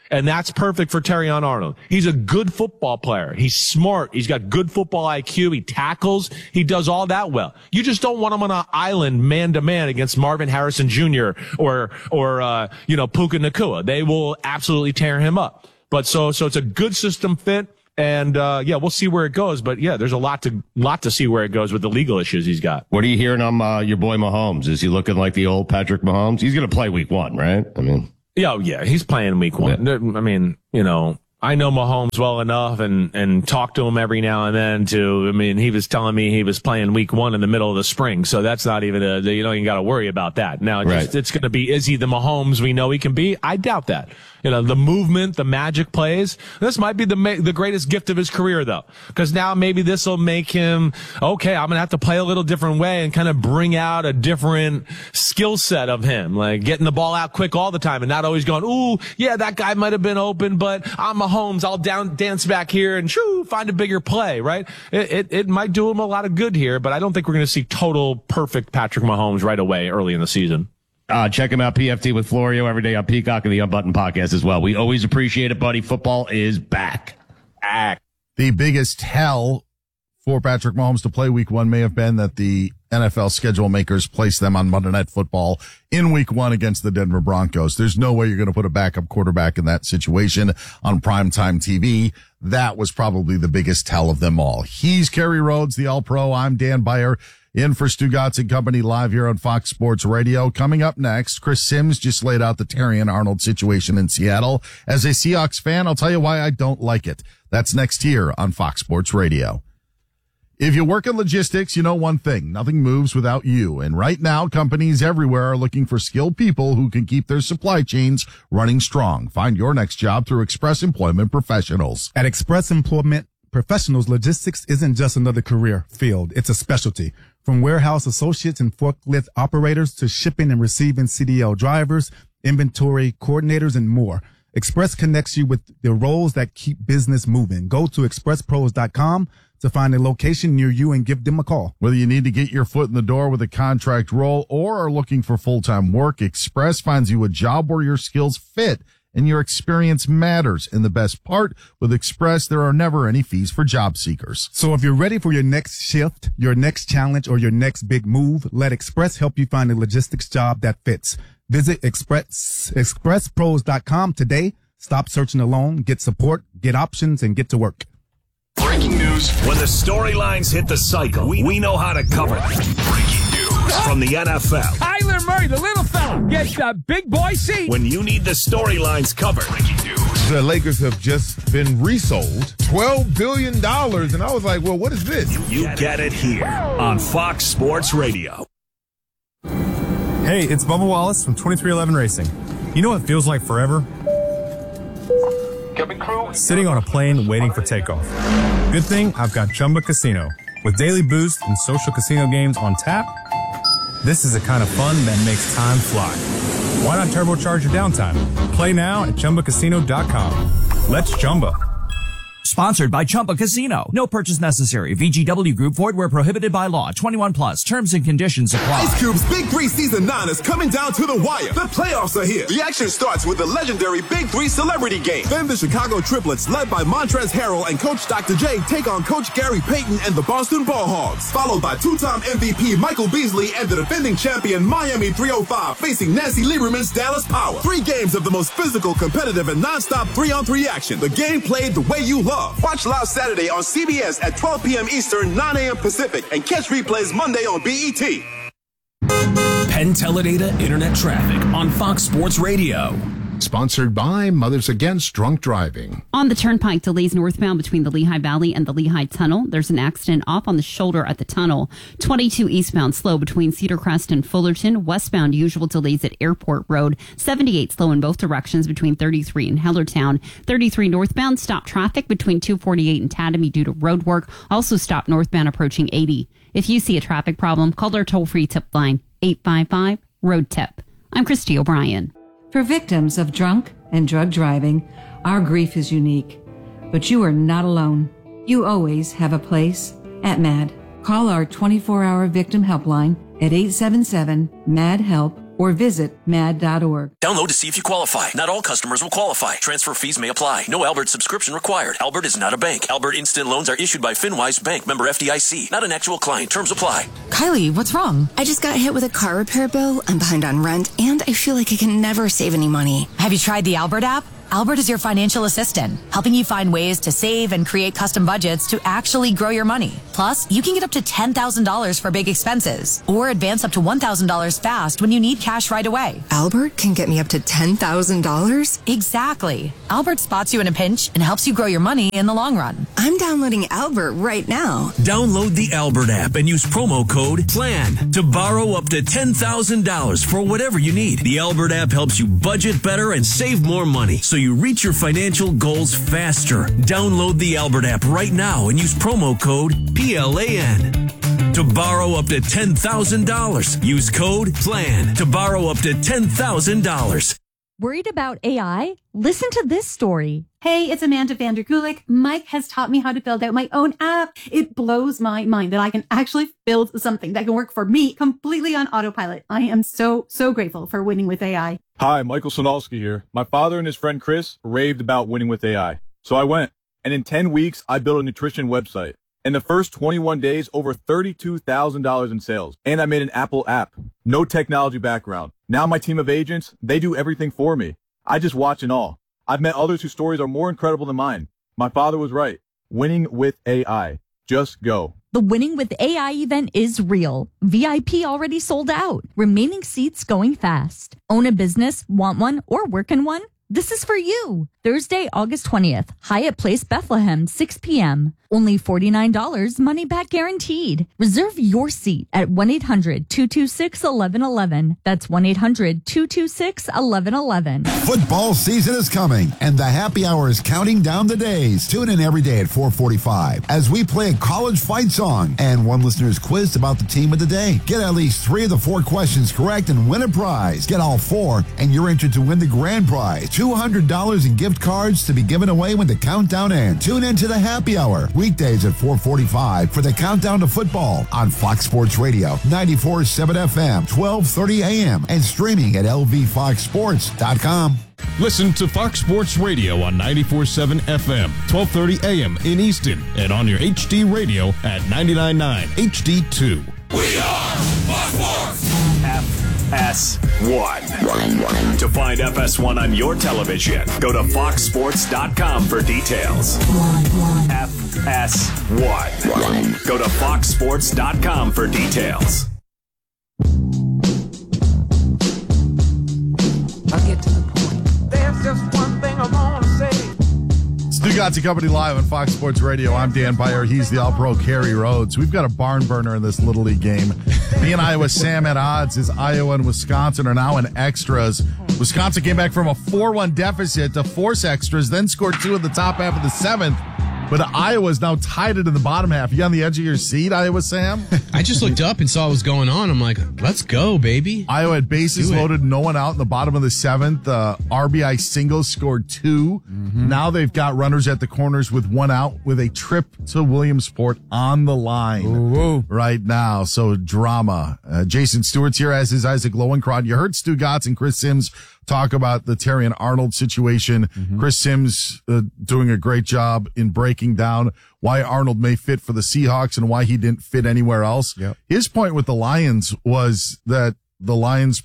And that's perfect for Terrion Arnold. He's a good football player. He's smart. He's got good football I Q. He tackles. He does all that well. You just don't want him on an island man to man against Marvin Harrison Junior or, or, uh, you know, Puka Nacua. They will absolutely tear him up. But so, so it's a good system fit. And, uh, yeah, we'll see where it goes. But yeah, there's a lot to, lot to see where it goes with the legal issues he's got. What are you hearing on, uh, your boy Mahomes? Is he looking like the old Patrick Mahomes? He's going to play week one, right? I mean. Yeah, yeah, he's playing week one. Yeah. I mean, you know, I know Mahomes well enough and, and talk to him every now and then to, I mean, he was telling me he was playing week one in the middle of the spring. So that's not even a, you don't even got to worry about that. Now, right. just, it's going to be, is he the Mahomes we know he can be? I doubt that. You know, the movement, the magic plays. This might be the ma- the greatest gift of his career, though, because now maybe this will make him, okay, I'm going to have to play a little different way and kind of bring out a different skill set of him, like getting the ball out quick all the time and not always going, ooh, yeah, that guy might have been open, but I'm Mahomes. I'll down dance back here and shoo, find a bigger play, right? It, it, it might do him a lot of good here, but I don't think we're going to see total perfect Patrick Mahomes right away early in the season. Uh, check him out, P F T with Florio, every day on Peacock and the Unbuttoned podcast as well. We always appreciate it, buddy. Football is back. Back. The biggest hell for Patrick Mahomes to play week one may have been that the N F L schedule makers placed them on Monday Night Football in week one against the Denver Broncos. There's no way you're going to put a backup quarterback in that situation on primetime T V. That was probably the biggest tell of them all. He's Kerry Rhodes, the All-Pro. I'm Dan Beyer. In for Stu Gatz and Company live here on Fox Sports Radio. Coming up next, Chris Sims just laid out the Terrion Arnold situation in Seattle. As a Seahawks fan, I'll tell you why I don't like it. That's next here on Fox Sports Radio. If you work in logistics, you know one thing. Nothing moves without you. And right now, companies everywhere are looking for skilled people who can keep their supply chains running strong. Find your next job through Express Employment Professionals. At Express Employment Professionals, logistics isn't just another career field. It's a specialty. From warehouse associates and forklift operators to shipping and receiving C D L drivers, inventory coordinators, and more. Express connects you with the roles that keep business moving. Go to express pros dot com to find a location near you and give them a call. Whether you need to get your foot in the door with a contract role or are looking for full-time work, Express finds you a job where your skills fit and your experience matters. And the best part, with Express, there are never any fees for job seekers. So if you're ready for your next shift, your next challenge, or your next big move, let Express help you find a logistics job that fits. Visit Express, express pros dot com today. Stop searching alone, get support, get options, and get to work. Breaking news. When the storylines hit the cycle, we, we know how to cover them. Breaking news from the N F L. Kyler Murray, the little fella, gets the big boy seat. When you need the storylines covered. Breaking news. The Lakers have just been resold twelve billion dollars. And I was like, well, what is this? You, you get it here on Fox Sports Radio. Hey, it's Bubba Wallace from twenty-three eleven Racing. You know what feels like forever? Sitting on a plane waiting for takeoff. Good thing I've got Chumba Casino. With daily boost and social casino games on tap, this is the kind of fun that makes time fly. Why not turbocharge your downtime? Play now at Chumba Casino dot com. Let's Chumba. Sponsored by Chumba Casino. No purchase necessary. V G W Group. Void where prohibited by law. twenty-one plus. Terms and conditions apply. Ice Cube's Big Three Season nine is coming down to the wire. The playoffs are here. The action starts with the legendary Big Three Celebrity Game. Then the Chicago Triplets, led by Montrezl Harrell and Coach Doctor J, take on Coach Gary Payton and the Boston Ball Hogs. Followed by two-time M V P Michael Beasley and the defending champion Miami three oh five facing Nancy Lieberman's Dallas Power. Three games of the most physical, competitive, and non-stop three-on-three action. The game played the way you love. Watch live Saturday on C B S at twelve p.m. Eastern, nine a.m. Pacific, and catch replays Monday on B E T. Penn Teledata Internet Traffic on Fox Sports Radio. Sponsored by Mothers Against Drunk Driving. On the Turnpike, delays northbound between the Lehigh Valley and the Lehigh Tunnel. There's an accident off on the shoulder at the tunnel. twenty-two eastbound slow between Cedar Crest and Fullerton. Westbound usual delays at Airport Road. seventy-eight slow in both directions between thirty-three and Hellertown. thirty-three northbound stop traffic between two forty-eight and Tatamy due to road work. Also stop northbound approaching eighty. If you see a traffic problem, call our toll-free tip line eight five five, road tip. I'm Christy O'Brien. For victims of drunk and drug driving, our grief is unique. But you are not alone. You always have a place at MAD. Call our twenty-four hour victim helpline at eight seven seven, M A D, HELP or visit mad dot org. Download to see if you qualify. Not all customers will qualify. Transfer fees may apply. No Albert subscription required. Albert is not a bank. Albert Instant Loans are issued by FinWise Bank, member F D I C. Not an actual client. Terms apply. Kylie, what's wrong? I just got hit with a car repair bill. I'm behind on rent, and I feel like I can never save any money. Have you tried the Albert app? Albert is your financial assistant, helping you find ways to save and create custom budgets to actually grow your money. Plus, you can get up to ten thousand dollars for big expenses or advance up to one thousand dollars fast when you need cash right away. Albert can get me up to ten thousand dollars? Exactly. Albert spots you in a pinch and helps you grow your money in the long run. I'm downloading Albert right now. Download the Albert app and use promo code PLAN to borrow up to ten thousand dollars for whatever you need. The Albert app helps you budget better and save more money, so you reach your financial goals faster. Download the Albert app right now and use promo code P L A N to borrow up to ten thousand dollars. Use code PLAN to borrow up to ten thousand dollars. Worried about A I? Listen to this story. Hey, it's Amanda Vanderkulik. Mike has taught me how to build out my own app. It blows my mind that I can actually build something that can work for me completely on autopilot. I am so, so grateful for Winning with A I. Hi, Michael Sonalski here. My father and his friend Chris raved about Winning with A I. So I went, and in ten weeks, I built a nutrition website. In the first twenty-one days, over thirty-two thousand dollars in sales. And I made an Apple app. No technology background. Now my team of agents, they do everything for me. I just watch and all. I've met others whose stories are more incredible than mine. My father was right. Winning with A I. Just go. The Winning with A I event is real. V I P already sold out. Remaining seats going fast. Own a business, want one, or work in one? This is for you. Thursday, August twentieth, Hyatt Place, Bethlehem, six p.m. Only forty-nine dollars, money back guaranteed. Reserve your seat at one eight hundred two two six one one one one. That's one eight hundred two two six one one one one. Football season is coming, and the happy hour is counting down the days. Tune in every day at four forty-five as we play a college fight song, and one listener is quizzed about the team of the day. Get at least three of the four questions correct and win a prize. Get all four, and you're entered to win the grand prize, two hundred dollars in gift cards to be given away when the countdown ends. Tune in to the happy hour, weekdays at four forty-five for the countdown to football on Fox Sports Radio, ninety-four point seven F M, twelve thirty A M, and streaming at L V fox sports dot com. Listen to Fox Sports Radio on ninety-four point seven F M, twelve thirty A M in Easton, and on your H D radio at ninety-nine point nine H D two. We are Fox Sports. F S one. To find F S one on your television, go to fox sports dot com for details. F S one. Go to fox sports dot com for details. I'll get to the point. There's just one thing I want to say. Stugotz Company live on Fox Sports Radio. I'm Dan Beyer. He's the All-Pro Kerry Rhodes. We've got a barn burner in this Little League game. Me and Iowa Sam at odds as Iowa and Wisconsin are now in extras. Wisconsin came back from a four one deficit to force extras, then scored two in the top half of the seventh. But Iowa's now tied it in the bottom half. You on the edge of your seat, Iowa Sam? I just looked up and saw what was going on. I'm like, let's go, baby. Iowa had bases loaded, no one out in the bottom of the seventh. Uh, R B I singles scored two. Mm-hmm. Now they've got runners at the corners with one out with a trip to Williamsport on the line ooh, ooh. right now. So drama. Uh, Jason Stewart's here, as is Isaac Lowenkron. You heard Stugotz and Chris Sims talk about the Terrion Arnold situation. Mm-hmm. Chris Sims uh, doing a great job in breaking down why Arnold may fit for the Seahawks and why he didn't fit anywhere else. Yep. His point with the Lions was that the Lions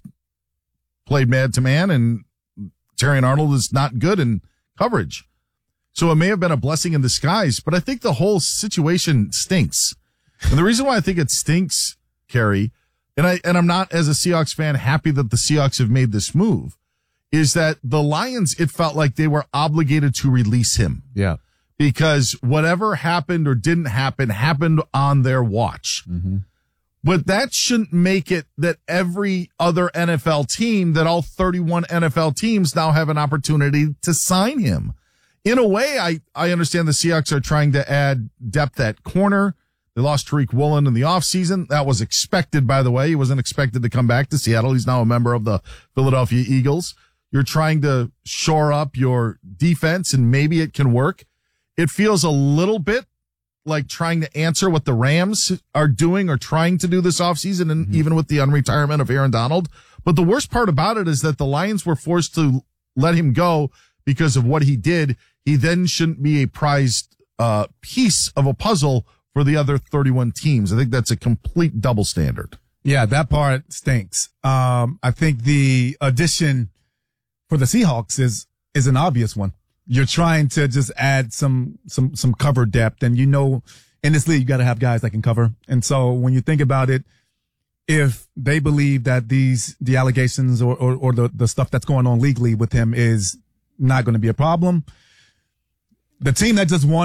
played man to man and Terrion Arnold is not good in coverage. So it may have been a blessing in disguise, but I think the whole situation stinks. And the reason why I think it stinks, Kerry, and I, and I'm not, as a Seahawks fan, happy that the Seahawks have made this move, is that the Lions, it felt like they were obligated to release him. Yeah. Because whatever happened or didn't happen, happened on their watch. Mm-hmm. But that shouldn't make it that every other N F L team, that all thirty-one N F L teams now have an opportunity to sign him. In a way, I, I understand the Seahawks are trying to add depth at corner. They lost Tariq Woolen in the offseason. That was expected, by the way. He wasn't expected to come back to Seattle. He's now a member of the Philadelphia Eagles. You're trying to shore up your defense, and maybe it can work. It feels a little bit like trying to answer what the Rams are doing or trying to do this offseason, and mm-hmm. even with the unretirement of Aaron Donald. But the worst part about it is that the Lions were forced to let him go because of what he did. He then shouldn't be a prized uh, piece of a puzzle for the other thirty-one teams. I think that's a complete double standard. Yeah, that part stinks. Um, I think the addition for the Seahawks is is an obvious one. You're trying to just add some some some cover depth, and you know, in this league, you got to have guys that can cover. And so when you think about it, if they believe that these the allegations or or, or the the stuff that's going on legally with him is not going to be a problem, the team that just won